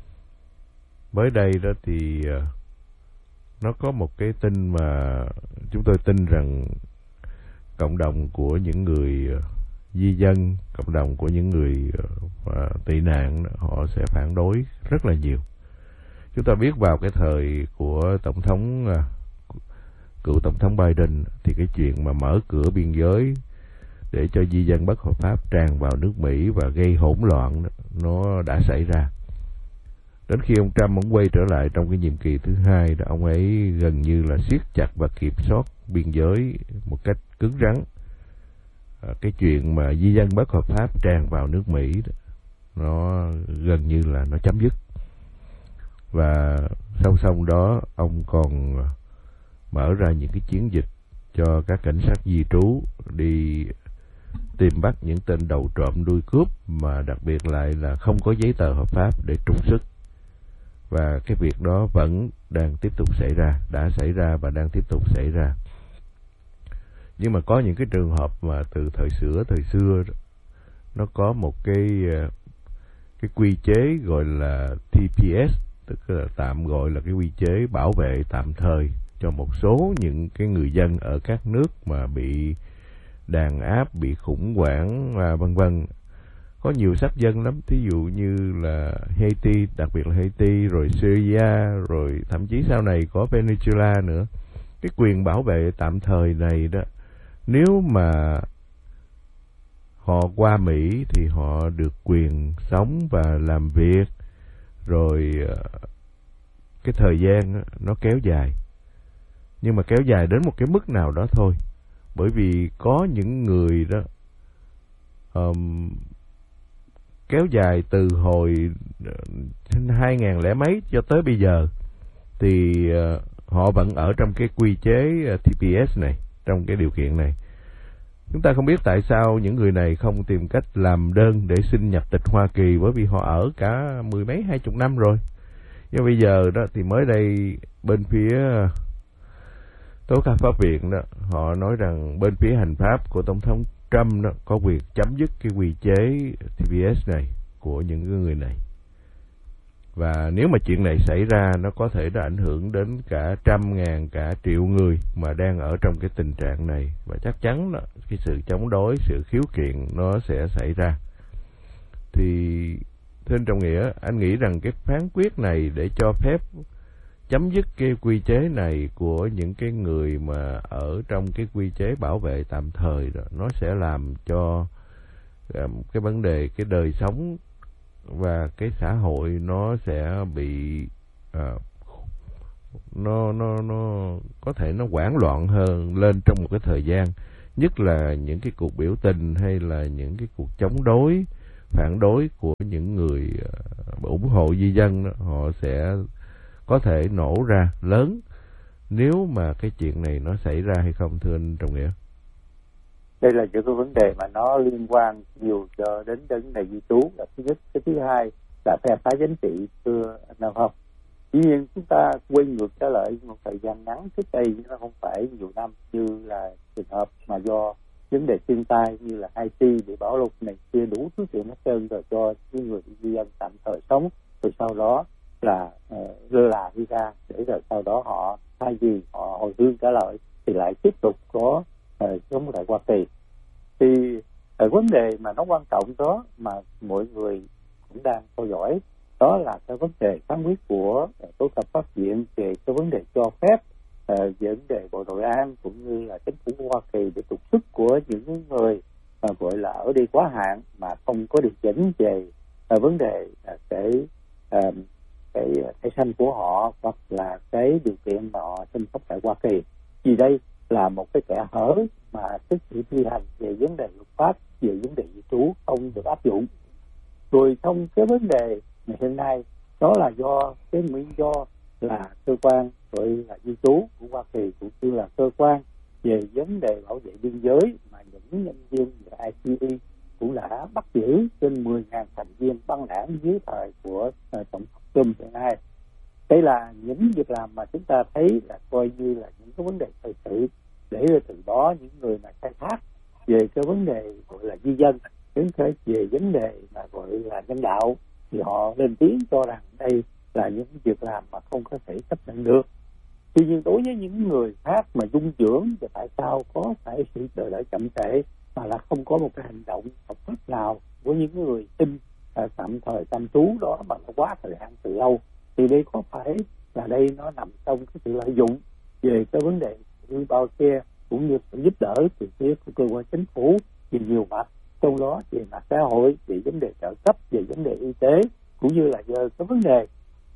Mới đây đó thì uh, nó có một cái tin mà chúng tôi tin rằng cộng đồng của những người uh, di dân, cộng đồng của những người uh, tị nạn họ sẽ phản đối rất là nhiều. Chúng ta biết vào cái thời của tổng thống uh, cựu tổng thống Biden thì cái chuyện mà mở cửa biên giới để cho di dân bất hợp pháp tràn vào nước Mỹ và gây hỗn loạn đó, nó đã xảy ra. Đến khi ông Trump ông quay trở lại trong cái nhiệm kỳ thứ hai đó, ông ấy gần như là siết chặt và kiểm soát biên giới một cách cứng rắn. Cái chuyện mà di dân bất hợp pháp tràn vào nước Mỹ đó, nó gần như là nó chấm dứt. Và song song đó ông còn mở ra những cái chiến dịch cho các cảnh sát di trú đi tìm bắt những tên đầu trộm đuôi cướp, mà đặc biệt lại là không có giấy tờ hợp pháp để trục xuất. Và cái việc đó vẫn đang tiếp tục xảy ra, đã xảy ra và đang tiếp tục xảy ra. Nhưng mà có những cái trường hợp mà từ thời xưa thời xưa đó, nó có một cái cái quy chế gọi là T P S, tức là tạm gọi là cái quy chế bảo vệ tạm thời cho một số những cái người dân ở các nước mà bị đàn áp, bị khủng hoảng và vân vân. Có nhiều sắc dân lắm, thí dụ như là Haiti, đặc biệt là Haiti, rồi Syria, rồi thậm chí sau này có Venezuela nữa. Cái quyền bảo vệ tạm thời này đó, nếu mà họ qua Mỹ thì họ được quyền sống và làm việc, rồi cái thời gian nó kéo dài. Nhưng mà kéo dài đến một cái mức nào đó thôi. Bởi vì có những người đó um, kéo dài từ hồi hai ngàn lẻ mấy cho tới bây giờ thì uh, họ vẫn ở trong cái quy chế uh, T P S này, trong cái điều kiện này. Chúng ta không biết tại sao những người này không tìm cách làm đơn để xin nhập tịch Hoa Kỳ, bởi vì họ ở cả mười mấy hai chục năm rồi. Nhưng bây giờ đó thì mới đây bên phía tối cao pháp viện đó, họ nói rằng bên phía hành pháp của tổng thống Trump đó có quyền chấm dứt cái quy chế T P S này của những người này. Và nếu mà chuyện này xảy ra, nó có thể đã ảnh hưởng đến cả trăm ngàn, cả triệu người mà đang ở trong cái tình trạng này. Và chắc chắn đó, cái sự chống đối, sự khiếu kiện nó sẽ xảy ra. Thì thưa anh Trọng Nghĩa, anh nghĩ rằng cái phán quyết này để cho phép chấm dứt cái quy chế này của những cái người mà ở trong cái quy chế bảo vệ tạm thời đó, nó sẽ làm cho um, cái vấn đề, cái đời sống và cái xã hội nó sẽ bị uh, nó nó nó có thể nó hoảng loạn hơn lên trong một cái thời gian, nhất là những cái cuộc biểu tình hay là những cái cuộc chống đối phản đối của những người ủng hộ di dân đó, họ sẽ có thể nổ ra lớn nếu mà cái chuyện này nó xảy ra hay không, thưa anh Trọng Nghĩa? Đây là những cái vấn đề mà nó liên quan nhiều cho đến vấn đề di trú là thứ nhất. Cái thứ hai là phe phái chính trị, thưa anh Nam Phong. Tuy nhiên chúng ta quay ngược trở lại một thời gian ngắn trước đây, nó không phải nhiều năm, như là trường hợp mà do vấn đề thiên tai như là Haiti bị bão lụt này kia đủ thứ chuyện hết trơn, rồi cho những người di dân tạm thời sống, rồi sau đó là uh, lơ là đi ra, để rồi sau đó họ thay vì họ hồi hương trở lại thì lại tiếp tục có uh, sống tại Hoa Kỳ. Thì uh, vấn đề mà nó quan trọng đó mà mọi người cũng đang theo dõi, đó là cái vấn đề phán quyết của uh, tố cấp pháp viện về cái vấn đề cho phép uh, vấn đề Bộ Nội an cũng như là chính phủ của Hoa Kỳ để trục xuất của những người uh, gọi là ở đi quá hạn mà không có điều chỉnh về uh, vấn đề uh, cái uh, cái thẻ xanh của họ hoặc là cái điều kiện mà họ sinh sống tại Hoa Kỳ. Vì đây là một cái kẽ hở mà tức sự thi hành về vấn đề luật pháp về vấn đề di trú không được áp dụng. Rồi trong cái vấn đề ngày hôm nay đó là do cái nguyên do là cơ quan gọi là di trú của Hoa Kỳ cũng như là cơ quan về vấn đề bảo vệ biên giới mà những nhân viên về I C E cũng đã bắt giữ trên mười nghìn thành viên băng đảng dưới thời của uh, tổng thống Trump hiện nay. Đây là những việc làm mà chúng ta thấy là coi như là những cái vấn đề thời sự, để từ đó những người mà khai thác về cái vấn đề gọi là di dân, đến cái về vấn đề mà gọi là nhân đạo thì họ lên tiếng cho rằng đây là những việc làm mà không có thể chấp nhận được. Tuy nhiên đối với những người khác mà dung dưỡng thì tại sao có phải sự đợi đợi chậm trễ mà là không có một cái hành động hợp pháp nào với những người xin à, tạm thời tạm trú đó mà nó quá thời hạn từ lâu, thì đây có phải là đây nó nằm trong cái sự lợi dụng về cái vấn đề bao che cũng như sự giúp đỡ từ phía của cơ quan chính phủ về nhiều mặt, trong đó về mặt xã hội, về vấn đề trợ cấp, về vấn đề y tế, cũng như là về cái vấn đề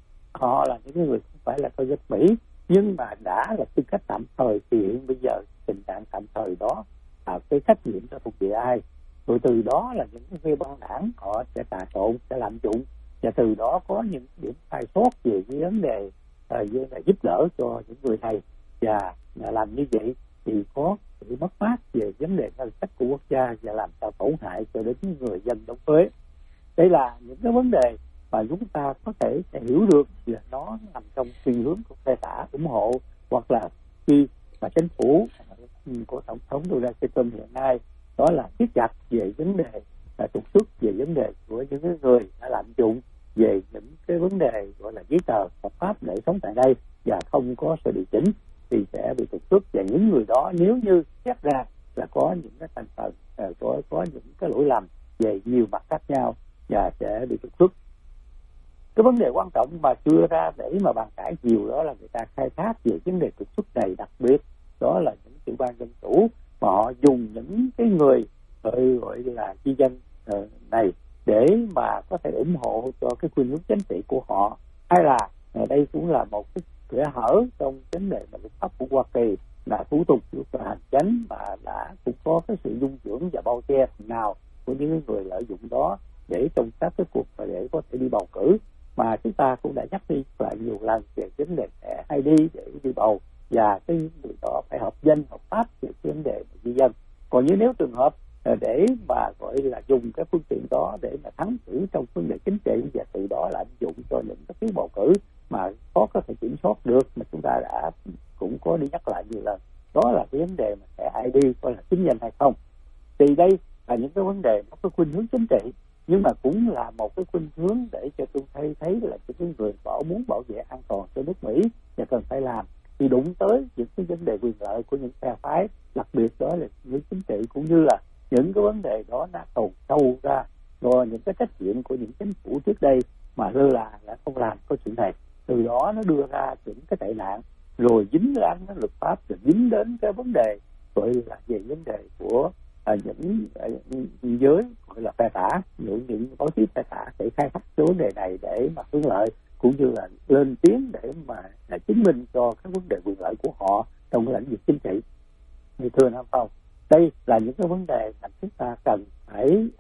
họ là những người không phải là công dân Mỹ nhưng mà đã là tư cách tạm thời, thì hiện bây giờ tình trạng tạm thời đó là cái trách nhiệm cho thuộc về ai, rồi từ đó là những cái băng đảng họ sẽ trà trộn, sẽ lạm dụng, và từ đó có những điểm sai sót về cái vấn đề uh, về giúp đỡ cho những người này, và làm như vậy thì có sự mất mát về vấn đề ngân sách của quốc gia và làm sao tổn hại cho đến người dân đóng thuế. Đây là những cái vấn đề mà chúng ta có thể sẽ hiểu được là nó nằm trong xu hướng của phe tả ủng hộ, hoặc là khi mà chính phủ của tổng thống Donald Trump hiện nay đó là siết chặt về vấn đề là trục xuất, về vấn đề của những người đã lạm dụng về những cái vấn đề gọi là giấy tờ hợp pháp để sống tại đây và không có sự điều chỉnh thì sẽ bị trục xuất. Và những người đó nếu như xét ra là có những cái thành phần có có những cái lỗi lầm về nhiều mặt khác nhau và sẽ bị trục xuất. Cái vấn đề quan trọng mà chưa ra để mà bàn cãi nhiều đó là người ta khai thác về vấn đề trục xuất này, đặc biệt đó là những tiểu bang dân chủ mà họ dùng những cái người gọi, gọi là di dân uh, này để mà có thể ủng hộ cho cái khuynh hướng chính trị của họ, hay là uh, đây cũng là một cái kẽ hở trong vấn đề mà luật pháp của Hoa Kỳ là thủ tục của hành chánh mà đã cũng có cái sự dung dưỡng và bao che nào của những người lợi dụng đó để trong các cái cuộc và để có thể đi bầu cử. Mà chúng ta cũng đã nhắc đi lại nhiều lần về vấn đề thẻ I D để đi bầu, và cái người đó phải hợp danh hợp pháp về vấn đề di dân. Còn như nếu trường hợp để mà gọi là dùng cái phương tiện đó để mà thắng cử trong vấn đề chính trị và từ đó là áp dụng cho những cái phiếu bầu cử mà khó có thể kiểm soát được, mà chúng ta đã cũng có đi nhắc lại nhiều lần, đó là cái vấn đề mà thẻ I D coi là chứng nhận hay không. Thì đây là những cái vấn đề nó có khuynh hướng chính trị, nhưng mà cũng là một cái khuynh hướng để cho tôi thấy thấy là những người bảo muốn bảo vệ an toàn cho nước Mỹ và cần phải làm thì đụng tới những cái vấn đề quyền lợi của những phe phái, đặc biệt đó là những chính trị cũng như là những cái vấn đề đó đã tồn sâu ra do những cái trách nhiệm của những chính phủ trước đây mà lơ là đã không làm có chuyện này, từ đó nó đưa ra những cái tệ nạn, rồi dính đến cái luật pháp, rồi dính đến cái vấn đề gọi là về vấn đề của à, những à, giới gọi là phe tả, những những báo chí phe tả để khai thác số vấn đề này để mà hưởng lợi, cũng như là lên tiếng để mà là chứng minh cho các vấn đề quyền lợi của họ trong cái lĩnh vực chính trị. Thì thưa Nam Phong, đây là những cái vấn đề mà chúng ta cần phải làm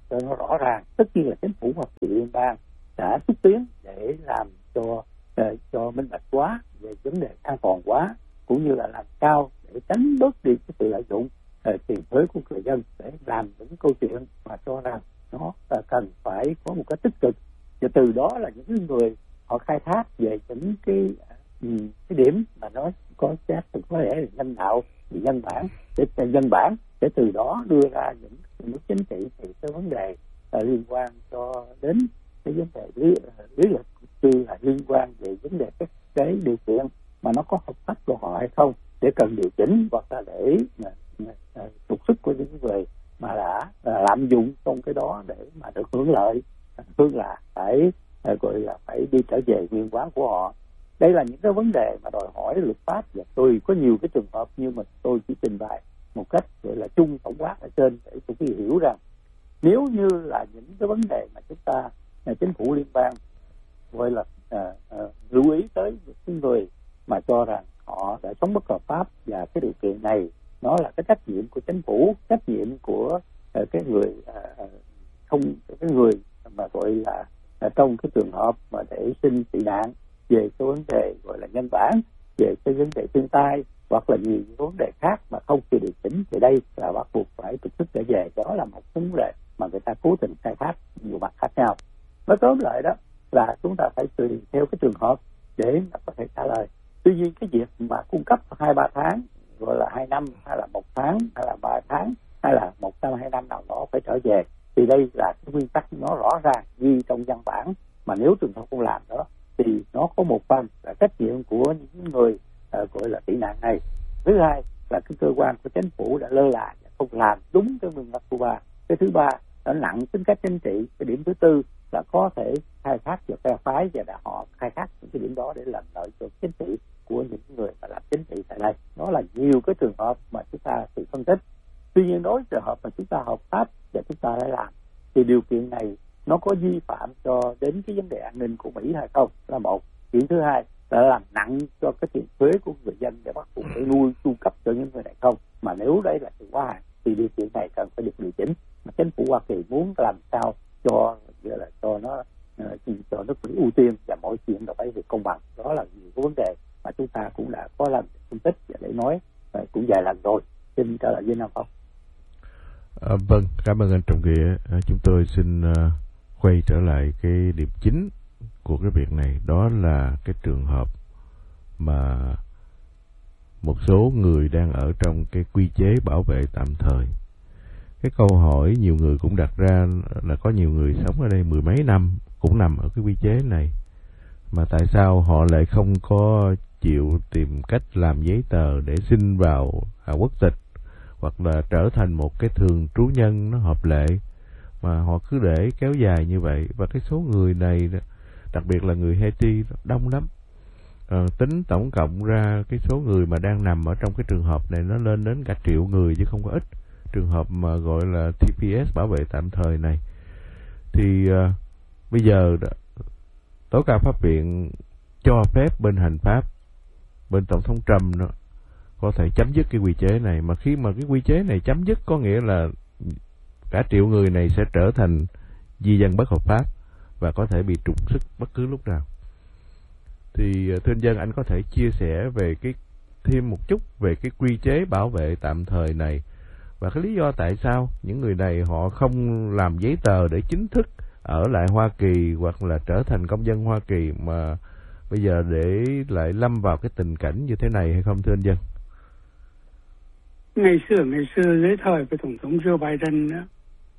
cho nó rõ ràng. Tất nhiên là chính phủ Hoa Kỳ liên bang đã xúc tiến để làm cho uh, cho minh bạch quá về vấn đề an toàn quá, cũng như là làm cao để tránh bớt đi cái sự lợi dụng uh, tiền thuế của người dân để làm những câu chuyện mà cho rằng nó uh, cần phải có một cái tích cực, và từ đó là những người họ khai thác về những cái uh, cái điểm mà nó có chắc có lẽ là nhân đạo, nhân bản để nhân bản để từ đó đưa ra những mức chính trị thì cái vấn đề uh, liên quan cho đến cái vấn đề lý lý lịch như là liên quan về vấn đề các cái điều kiện mà nó có hợp pháp của họ hay không, để cần điều chỉnh hoặc là để trục xuất của những người mà đã lạm dụng trong cái đó để mà được hưởng lợi, hơn là phải gọi là phải đi trở về nguyên quán của họ. Đây là những cái vấn đề mà đòi hỏi luật pháp, và tôi có nhiều cái trường hợp nhưng mà tôi chỉ trình bày một cách gọi là chung tổng quát ở trên để chúng ta hiểu rằng nếu như là những cái vấn đề mà chúng ta chính phủ liên bang gọi là à, à, lưu ý tới những người mà cho rằng họ đã sống bất hợp pháp, và cái điều kiện này nó là cái trách nhiệm của chính phủ, trách nhiệm của à, cái người à, không cái người mà gọi là à, trong cái trường hợp mà để xin tị nạn về cái vấn đề gọi là nhân bản, về cái vấn đề thiên tai hoặc là nhiều vấn đề khác mà không chịu điều chỉnh thì đây là bắt buộc phải trục xuất trở về. Đó là một vấn đề mà người ta cố tình khai thác nhiều mặt khác nhau. Nói tóm lại đó là chúng ta phải tùy theo cái trường hợp để mà có thể trả lời. Tuy nhiên cái việc mà cung cấp hai ba tháng, gọi là hai năm hay là một tháng hay là ba tháng hay là một năm hai năm nào đó phải trở về, thì đây là cái nguyên tắc nó rõ ràng ghi trong văn bản, mà nếu trường hợp không làm đó thì nó có một phần là trách nhiệm của những người uh, gọi là tị nạn này. Thứ hai là cái cơ quan của chính phủ đã lơ là và không làm đúng cái nguyên tắc của ba. Cái thứ ba nó nặng tính cách chính trị. Cái điểm thứ tư là có thể khai thác vào phe phái, và đã họ khai thác những cái điểm đó để làm lợi cho chính trị của những người mà làm chính trị tại đây. Đó là nhiều cái trường hợp mà chúng ta tự phân tích. Tuy nhiên đối với trường hợp mà chúng ta hợp pháp và chúng ta đã làm thì điều kiện này nó có vi phạm cho đến cái vấn đề an ninh của Mỹ hay không là một. Chuyện thứ hai là làm nặng cho cái tiền thuế của người dân để bắt buộc phải nuôi chu cấp cho những người này không. Mà nếu đấy là sự quá hạn thì điều kiện này cần phải được điều chỉnh. Mà chính phủ Hoa Kỳ muốn làm sao cho là cho nó cho nó phải ưu tiên, và mọi chuyện là phải được công bằng. Đó là nhiều cái vấn đề mà chúng ta cũng đã có làm phân tích và để nói cũng vài lần rồi. Xin trả lời với Nam Phong. À, vâng, cảm ơn anh Trọng Nghĩa. À, chúng tôi xin uh, quay trở lại cái điểm chính của cái việc này, đó là cái trường hợp mà một số người đang ở trong cái quy chế bảo vệ tạm thời. Cái câu hỏi nhiều người cũng đặt ra là có nhiều người sống ở đây mười mấy năm cũng nằm ở cái quy chế này, mà tại sao họ lại không có chịu tìm cách làm giấy tờ để xin vào à, quốc tịch hoặc là trở thành một cái thường trú nhân nó hợp lệ, mà họ cứ để kéo dài như vậy. Và cái số người này, đặc biệt là người Haiti, đông lắm. À, tính tổng cộng ra cái số người mà đang nằm ở trong cái trường hợp này nó lên đến cả triệu người chứ không có ít. Trường hợp mà gọi là T P S bảo vệ tạm thời này thì uh, bây giờ tối cao pháp viện cho phép bên hành pháp, bên tổng thống Trump nó có thể chấm dứt cái quy chế này. Mà khi mà cái quy chế này chấm dứt có nghĩa là cả triệu người này sẽ trở thành di dân bất hợp pháp và có thể bị trục xuất bất cứ lúc nào. Thì thưa anh Dân, anh có thể chia sẻ về cái thêm một chút về cái quy chế bảo vệ tạm thời này, và cái lý do tại sao những người này họ không làm giấy tờ để chính thức ở lại Hoa Kỳ hoặc là trở thành công dân Hoa Kỳ, mà bây giờ để lại lâm vào cái tình cảnh như thế này hay không thưa anh Dân? Ngày xưa, ngày xưa dưới thời của Tổng thống Joe Biden đó,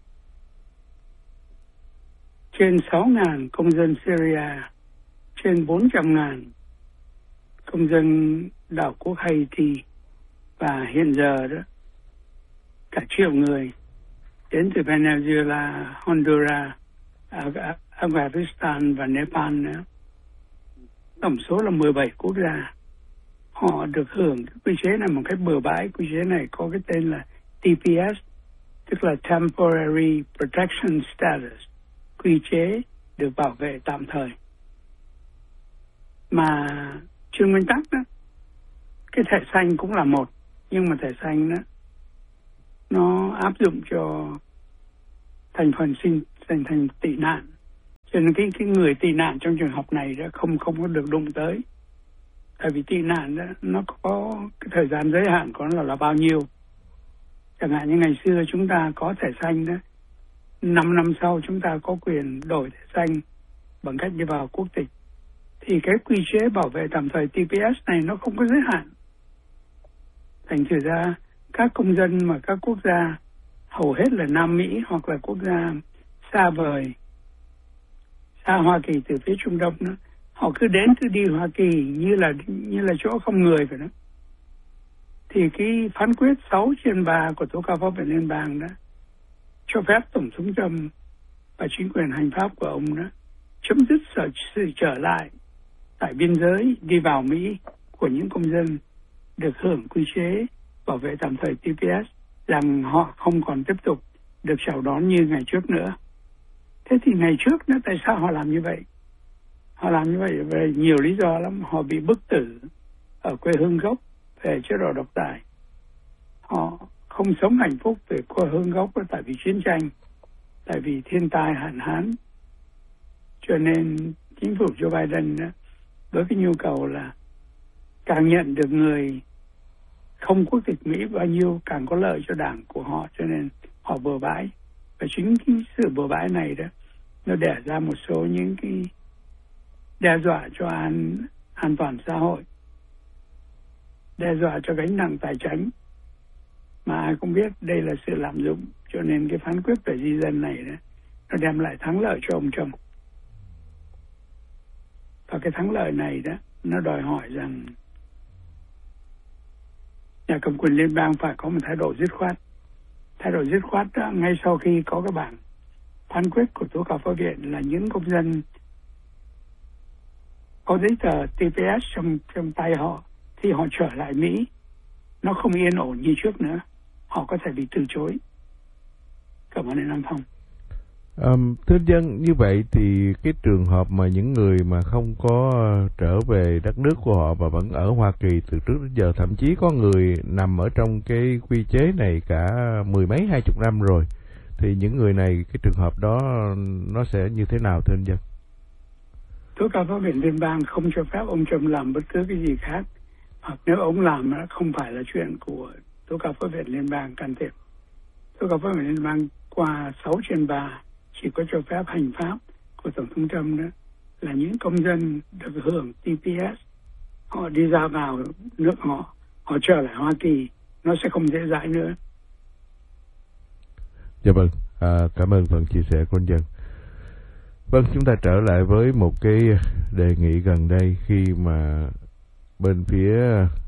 trên sáu nghìn công dân Syria, trên bốn trăm nghìn công dân đảo quốc Haiti, và hiện giờ đó cả triệu người đến từ Venezuela, Honduras, Afghanistan và Nepal nữa. Tổng số là mười bảy quốc gia. Họ được hưởng cái quy chế này một cách bừa bãi. Quy chế này có cái tên là T P S, tức là Temporary Protection Status, quy chế được bảo vệ tạm thời. Mà trên nguyên tắc đó, cái thẻ xanh cũng là một, nhưng mà thẻ xanh đó nó áp dụng cho thành phần sinh thành thành tị nạn. Cho nên cái cái người tị nạn trong trường hợp này đã không không có được đụng tới. Tại vì tị nạn đó, nó có cái thời gian giới hạn của nó là, là bao nhiêu. Chẳng hạn như ngày xưa chúng ta có thẻ xanh đó, năm năm sau chúng ta có quyền đổi thẻ xanh bằng cách đi vào quốc tịch. Thì cái quy chế bảo vệ tạm thời tê pê ét này nó không có giới hạn. Thành thử ra các công dân mà các quốc gia hầu hết là Nam Mỹ hoặc là quốc gia xa vời, xa Hoa Kỳ từ phía Trung Đông đó, họ cứ đến cứ đi Hoa Kỳ như là như là chỗ không người vậy đó. Thì cái phán quyết sáu trên ba của tố cáo pháp viện liên bang đó cho phép Tổng thống Trump và chính quyền hành pháp của ông đó chấm dứt sự, sự trở lại tại biên giới đi vào Mỹ của những công dân được hưởng quy chế bảo vệ tạm thời tê pê ét, rằng họ không còn tiếp tục được chào đón như ngày trước nữa. Thế thì ngày trước đó, tại sao họ làm như vậy? Họ làm như vậy về nhiều lý do lắm. Họ bị bức tử ở quê hương gốc về chế độ độc tài. Họ không sống hạnh phúc về quê hương gốc đó, tại vì chiến tranh, tại vì thiên tai hạn hán. Cho nên chính phủ Joe Biden đó, với cái nhu cầu là càng nhận được người không quốc tịch Mỹ bao nhiêu càng có lợi cho đảng của họ, cho nên họ bừa bãi. Và chính cái sự bừa bãi này đó nó đẻ ra một số những cái đe dọa cho an an toàn xã hội, đe dọa cho gánh nặng tài chính, mà ai cũng biết đây là sự lạm dụng. Cho nên cái phán quyết về di dân này đó, nó đem lại thắng lợi cho ông Trump. Và cái thắng lợi này đó nó đòi hỏi rằng nhà cầm quyền liên bang phải có một thái độ dứt khoát. Thái độ dứt khoát đó, ngay sau khi có cái bản phán quyết của tố cáo pháp viện là những công dân có giấy tờ tê pê ét trong, trong tay họ thì họ trở lại Mỹ nó không yên ổn như trước nữa, họ có thể bị từ chối. Cảm ơn anh Nam Phong. Um, thưa dân, như vậy thì cái trường hợp mà những người mà không có trở về đất nước của họ mà vẫn ở Hoa Kỳ từ trước đến giờ, thậm chí có người nằm ở trong cái quy chế này cả mười mấy hai chục năm rồi, thì những người này cái trường hợp đó nó sẽ như thế nào thưa anh dân? Tố cáo pháp viện liên bang không cho phép ông Trump làm bất cứ cái gì khác, hoặc nếu ông làm nó không phải là chuyện của tố cáo pháp viện liên bang can thiệp. Tố cáo pháp viện liên bang qua sáu trên ba chỉ có cho phép hành pháp của Tổng thống Trump đó là những công dân được hưởng tê pê ét, họ đi ra vào nước họ, họ trở lại Hoa Kỳ, nó sẽ không dễ dãi nữa. Dạ vâng, à, cảm ơn phần chia sẻ của anh dân. Vâng, chúng ta trở lại với một cái đề nghị gần đây khi mà bên phía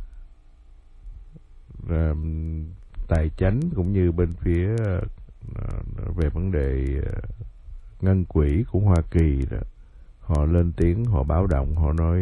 uh, tài chánh cũng như bên phía uh, về vấn đề uh, ngân quỹ của Hoa Kỳ đó, họ lên tiếng, họ báo động, họ nói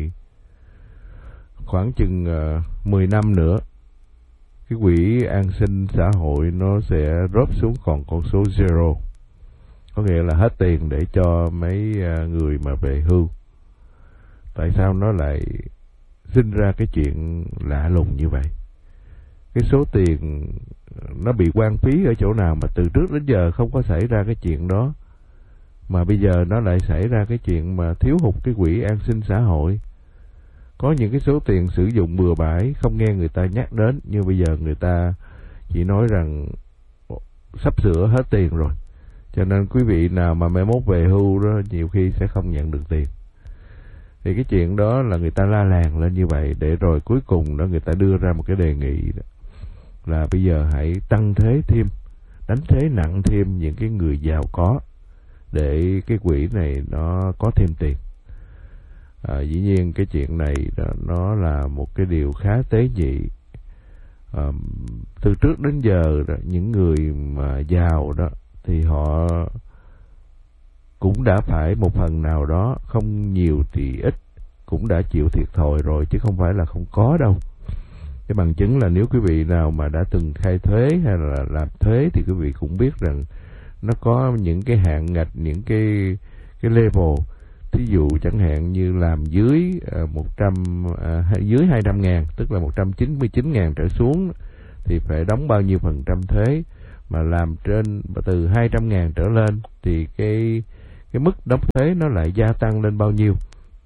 khoảng chừng uh, mười năm nữa cái quỹ an sinh xã hội nó sẽ drop xuống còn con số zero, có nghĩa là hết tiền để cho mấy uh, người mà về hưu. Tại sao nó lại sinh ra cái chuyện lạ lùng như vậy? Cái số tiền nó bị quan phí ở chỗ nào mà từ trước đến giờ không có xảy ra cái chuyện đó, mà bây giờ nó lại xảy ra cái chuyện mà thiếu hụt cái quỹ an sinh xã hội. Có những cái số tiền sử dụng bừa bãi, không nghe người ta nhắc đến, nhưng bây giờ người ta chỉ nói rằng sắp sửa hết tiền rồi, cho nên quý vị nào mà mai mốt về hưu đó nhiều khi sẽ không nhận được tiền. Thì cái chuyện đó là người ta la làng lên như vậy, để rồi cuối cùng đó người ta đưa ra một cái đề nghị đó, là bây giờ hãy tăng thế thêm, đánh thế nặng thêm những cái người giàu có, để cái quỹ này nó có thêm tiền. À, dĩ nhiên cái chuyện này đó, nó là một cái điều khá tế nhị. À, từ trước đến giờ đó, những người mà giàu đó thì họ cũng đã phải một phần nào đó, không nhiều thì ít, cũng đã chịu thiệt thòi rồi, chứ không phải là không có đâu. Cái bằng chứng là nếu quý vị nào mà đã từng khai thuế hay là làm thuế thì quý vị cũng biết rằng nó có những cái hạn ngạch, những cái cái level. Thí dụ chẳng hạn như làm dưới một trăm à, dưới hai trăm ngàn, tức là một trăm chín mươi chín ngàn trở xuống thì phải đóng bao nhiêu phần trăm thuế, mà làm trên từ hai trăm ngàn trở lên thì cái cái mức đóng thuế nó lại gia tăng lên bao nhiêu,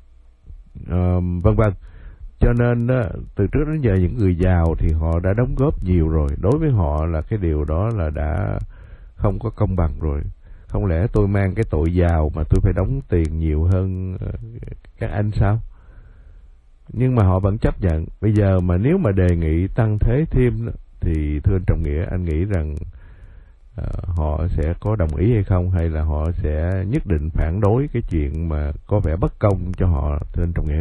uh, vân vân. Cho nên đó, từ trước đến giờ những người giàu thì họ đã đóng góp nhiều rồi, đối với họ là cái điều đó là đã không có công bằng rồi. Không lẽ tôi mang cái tội giàu mà tôi phải đóng tiền nhiều hơn các anh sao? Nhưng mà họ vẫn chấp nhận. Bây giờ mà nếu mà đề nghị tăng thuế thêm đó, thì thưa anh Trọng Nghĩa, anh nghĩ rằng uh, họ sẽ có đồng ý hay không, hay là họ sẽ nhất định phản đối cái chuyện mà có vẻ bất công cho họ, thưa anh Trọng Nghĩa?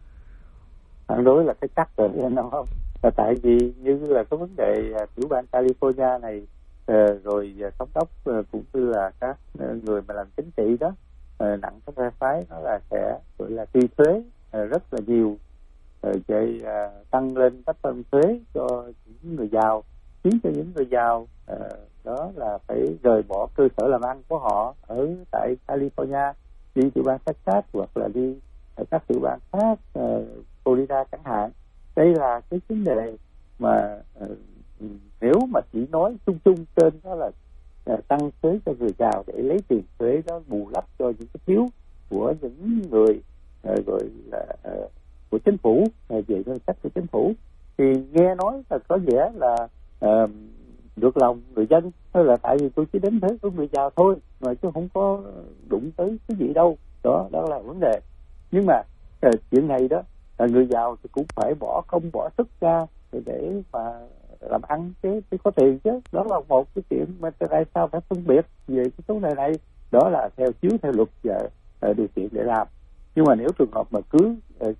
Phản đối là cái chắc rồi anh không? Là tại vì như là cái vấn đề tiểu bang California này, uh, rồi thống đốc uh, cũng như là các uh, người mà làm chính trị đó uh, nặng cái phe phái, nó là sẽ gọi là truy thuế uh, rất là nhiều, rồi chạy uh, tăng lên các phần thuế cho những người giàu, khiến cho những người giàu uh, đó là phải rời bỏ cơ sở làm ăn của họ ở tại California, đi tiểu bang Texas hoặc là đi ở các tiểu bang khác, uh, Florida chẳng hạn. Đây là cái vấn đề mà uh, nếu mà chỉ nói chung chung trên đó là uh, tăng thuế cho người giàu để lấy tiền thuế đó bù lấp cho những cái thiếu của những người uh, gọi là uh, của chính phủ, uh, về ngân sách của chính phủ, thì nghe nói là có vẻ là uh, được lòng người dân, hay là tại vì tôi chỉ đến thuế của người giàu thôi mà chứ không có đụng tới cái gì đâu. Đó đó là vấn đề. Nhưng mà uh, chuyện này đó là người giàu thì cũng phải bỏ công bỏ sức ra để mà làm ăn cái cái có tiền chứ. Đó là một cái chuyện mà tại sao phải phân biệt về cái số này này. Đó là theo chiếu theo luật và uh, điều kiện để làm. Nhưng mà nếu trường hợp mà cứ uh,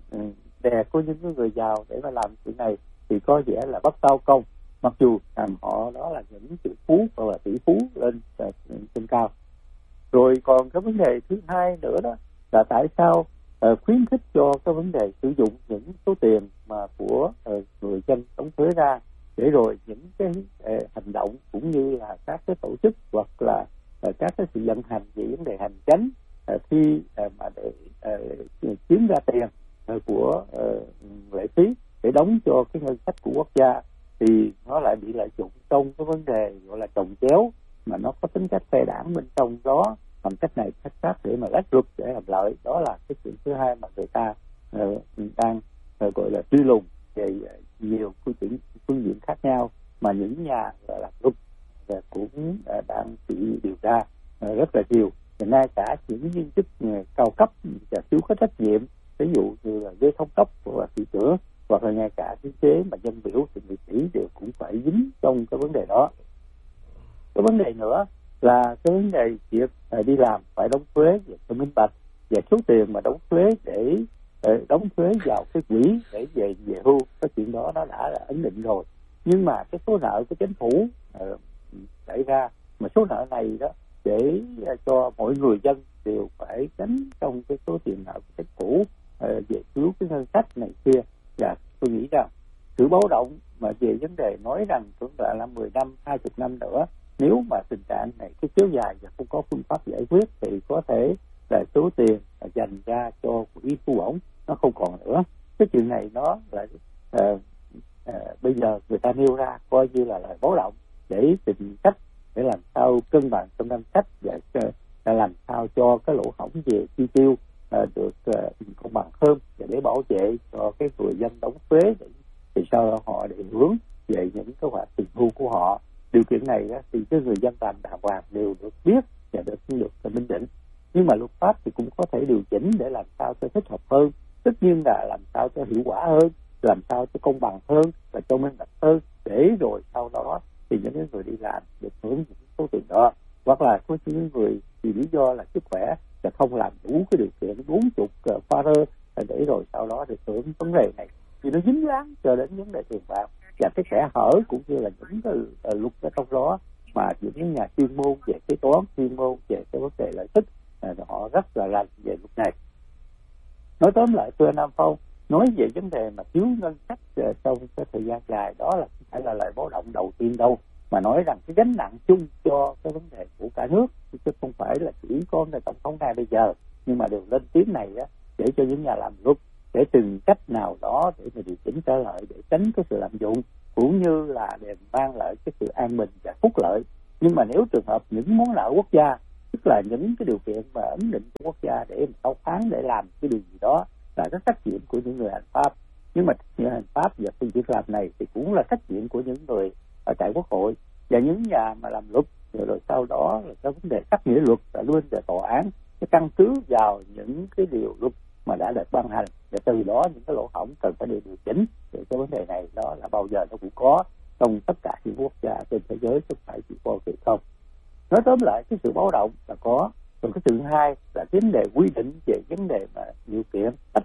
đè của những người giàu để mà làm chuyện này thì có vẻ là bất tao công, mặc dù rằng họ đó là những triệu phú hoặc là tỷ phú lên uh, trên cao. Rồi còn cái vấn đề thứ hai nữa đó là tại sao uh, khuyến khích cho cái vấn đề sử dụng những số tiền mà của uh, người dân đóng thuế ra, để rồi những cái uh, hành động cũng như là các cái tổ chức hoặc là uh, các cái sự vận hành về vấn đề hành chánh uh, khi uh, mà để uh, kiếm ra tiền uh, của uh, lệ phí để đóng cho cái ngân sách của quốc gia, thì nó lại bị lợi dụng trong cái vấn đề gọi là trồng chéo mà nó có tính cách phe đảng bên trong đó, bằng cách này cách khác để mà lách luật để làm lợi. Đó là cái chuyện thứ hai mà người ta uh, đang uh, gọi là truy lùng về uh, nhiều phương diện phương diện khác nhau, mà những nhà uh, làm luật uh, cũng uh, đang bị điều tra uh, rất là nhiều. Và ngay cả những viên chức uh, cao cấp và thiếu có trách nhiệm, ví dụ như là ghế thống đốc hoặc là thị trưởng, hoặc là ngay cả cái chế mà dân biểu thì nghị sĩ đều cũng phải dính trong cái vấn đề đó. Cái vấn đề nữa là cái vấn đề việc uh, đi làm phải đóng thuế về cho minh bạch, và số tiền mà đóng thuế để uh, đóng thuế vào cái quỹ để về về hưu, cái chuyện đó nó đã là ấn định rồi. Nhưng mà cái số nợ của chính phủ uh, xảy ra, mà số nợ này đó để uh, cho mọi người dân đều phải gánh trong cái số tiền nợ của chính phủ uh, về cứu cái ngân sách này kia. Và tôi nghĩ rằng sự báo động mà về vấn đề nói rằng cũng là là mười năm, hai mươi năm nữa, nếu mà tình trạng này cứ kéo dài và không có phương pháp giải quyết thì có thể là số tiền dành ra cho quỹ thu bổng nó không còn nữa. Cái chuyện này nó là uh, uh, bây giờ người ta nêu ra coi như là lời báo động để tìm cách để làm sao cân bằng trong ngân sách và uh, làm sao cho cái lỗ hổng về chi tiêu uh, được uh, công bằng hơn, và để bảo vệ cho cái người dân đóng thuế để, thì sao họ để hướng về những cái khoản tiền thu của họ. Điều kiện này đó, thì cái người dân làm đàng hoàng đều được biết và được được minh định. Nhưng mà luật pháp thì cũng có thể điều chỉnh để làm sao cho thích hợp hơn, tất nhiên là làm sao cho hiệu quả hơn, làm sao cho công bằng hơn và cho minh bạch hơn, để rồi sau đó thì những cái người đi làm được hưởng những số tiền đó. Hoặc là có những người vì lý do là sức khỏe và không làm đủ cái điều kiện bốn chục pha rơ để rồi sau đó được hưởng vấn đề này, thì nó dính dáng cho đến vấn đề tiền bạc và cái kẽ hở cũng như là những cái uh, luật ở trong đó mà những nhà chuyên môn về kế toán, chuyên môn về cái vấn đề lợi ích uh, họ rất là rành về luật này. Nói tóm lại thưa Nam Phong, nói về vấn đề mà thiếu ngân sách uh, trong cái thời gian dài, đó là không phải là lời báo động đầu tiên đâu, mà nói rằng cái gánh nặng chung cho cái vấn đề của cả nước, chứ không phải là chỉ có người tổng thống này bây giờ, nhưng mà đều lên tiếng này đó, để cho những nhà làm luật để từng cách nào đó để mà điều chỉnh trở lại để tránh cái sự lạm dụng cũng như là để mang lại cái sự an bình và phúc lợi. Nhưng mà nếu trường hợp những món nợ quốc gia, tức là những cái điều kiện mà ấn định của quốc gia để thâu phán, để làm cái điều gì đó, là cái trách nhiệm của những người hành pháp. Nhưng mà những hành pháp và cái việc làm này thì cũng là trách nhiệm của những người ở tại quốc hội và những nhà mà làm luật, rồi, rồi sau đó là cái vấn đề khắc nghĩa luật là luôn về tòa án, cái căn cứ vào những cái điều luật mà đã được ban hành, và từ đó những cái lỗ hổng cần phải được điều chỉnh. Thì cái vấn đề này đó là bao giờ nó cũng có trong tất cả những quốc gia trên thế giới, không phải chỉ Hoa Kỳ không. Nói tóm lại, cái sự báo động là có. Rồi cái sự hai là vấn đề quy định về vấn đề mà điều kiện ách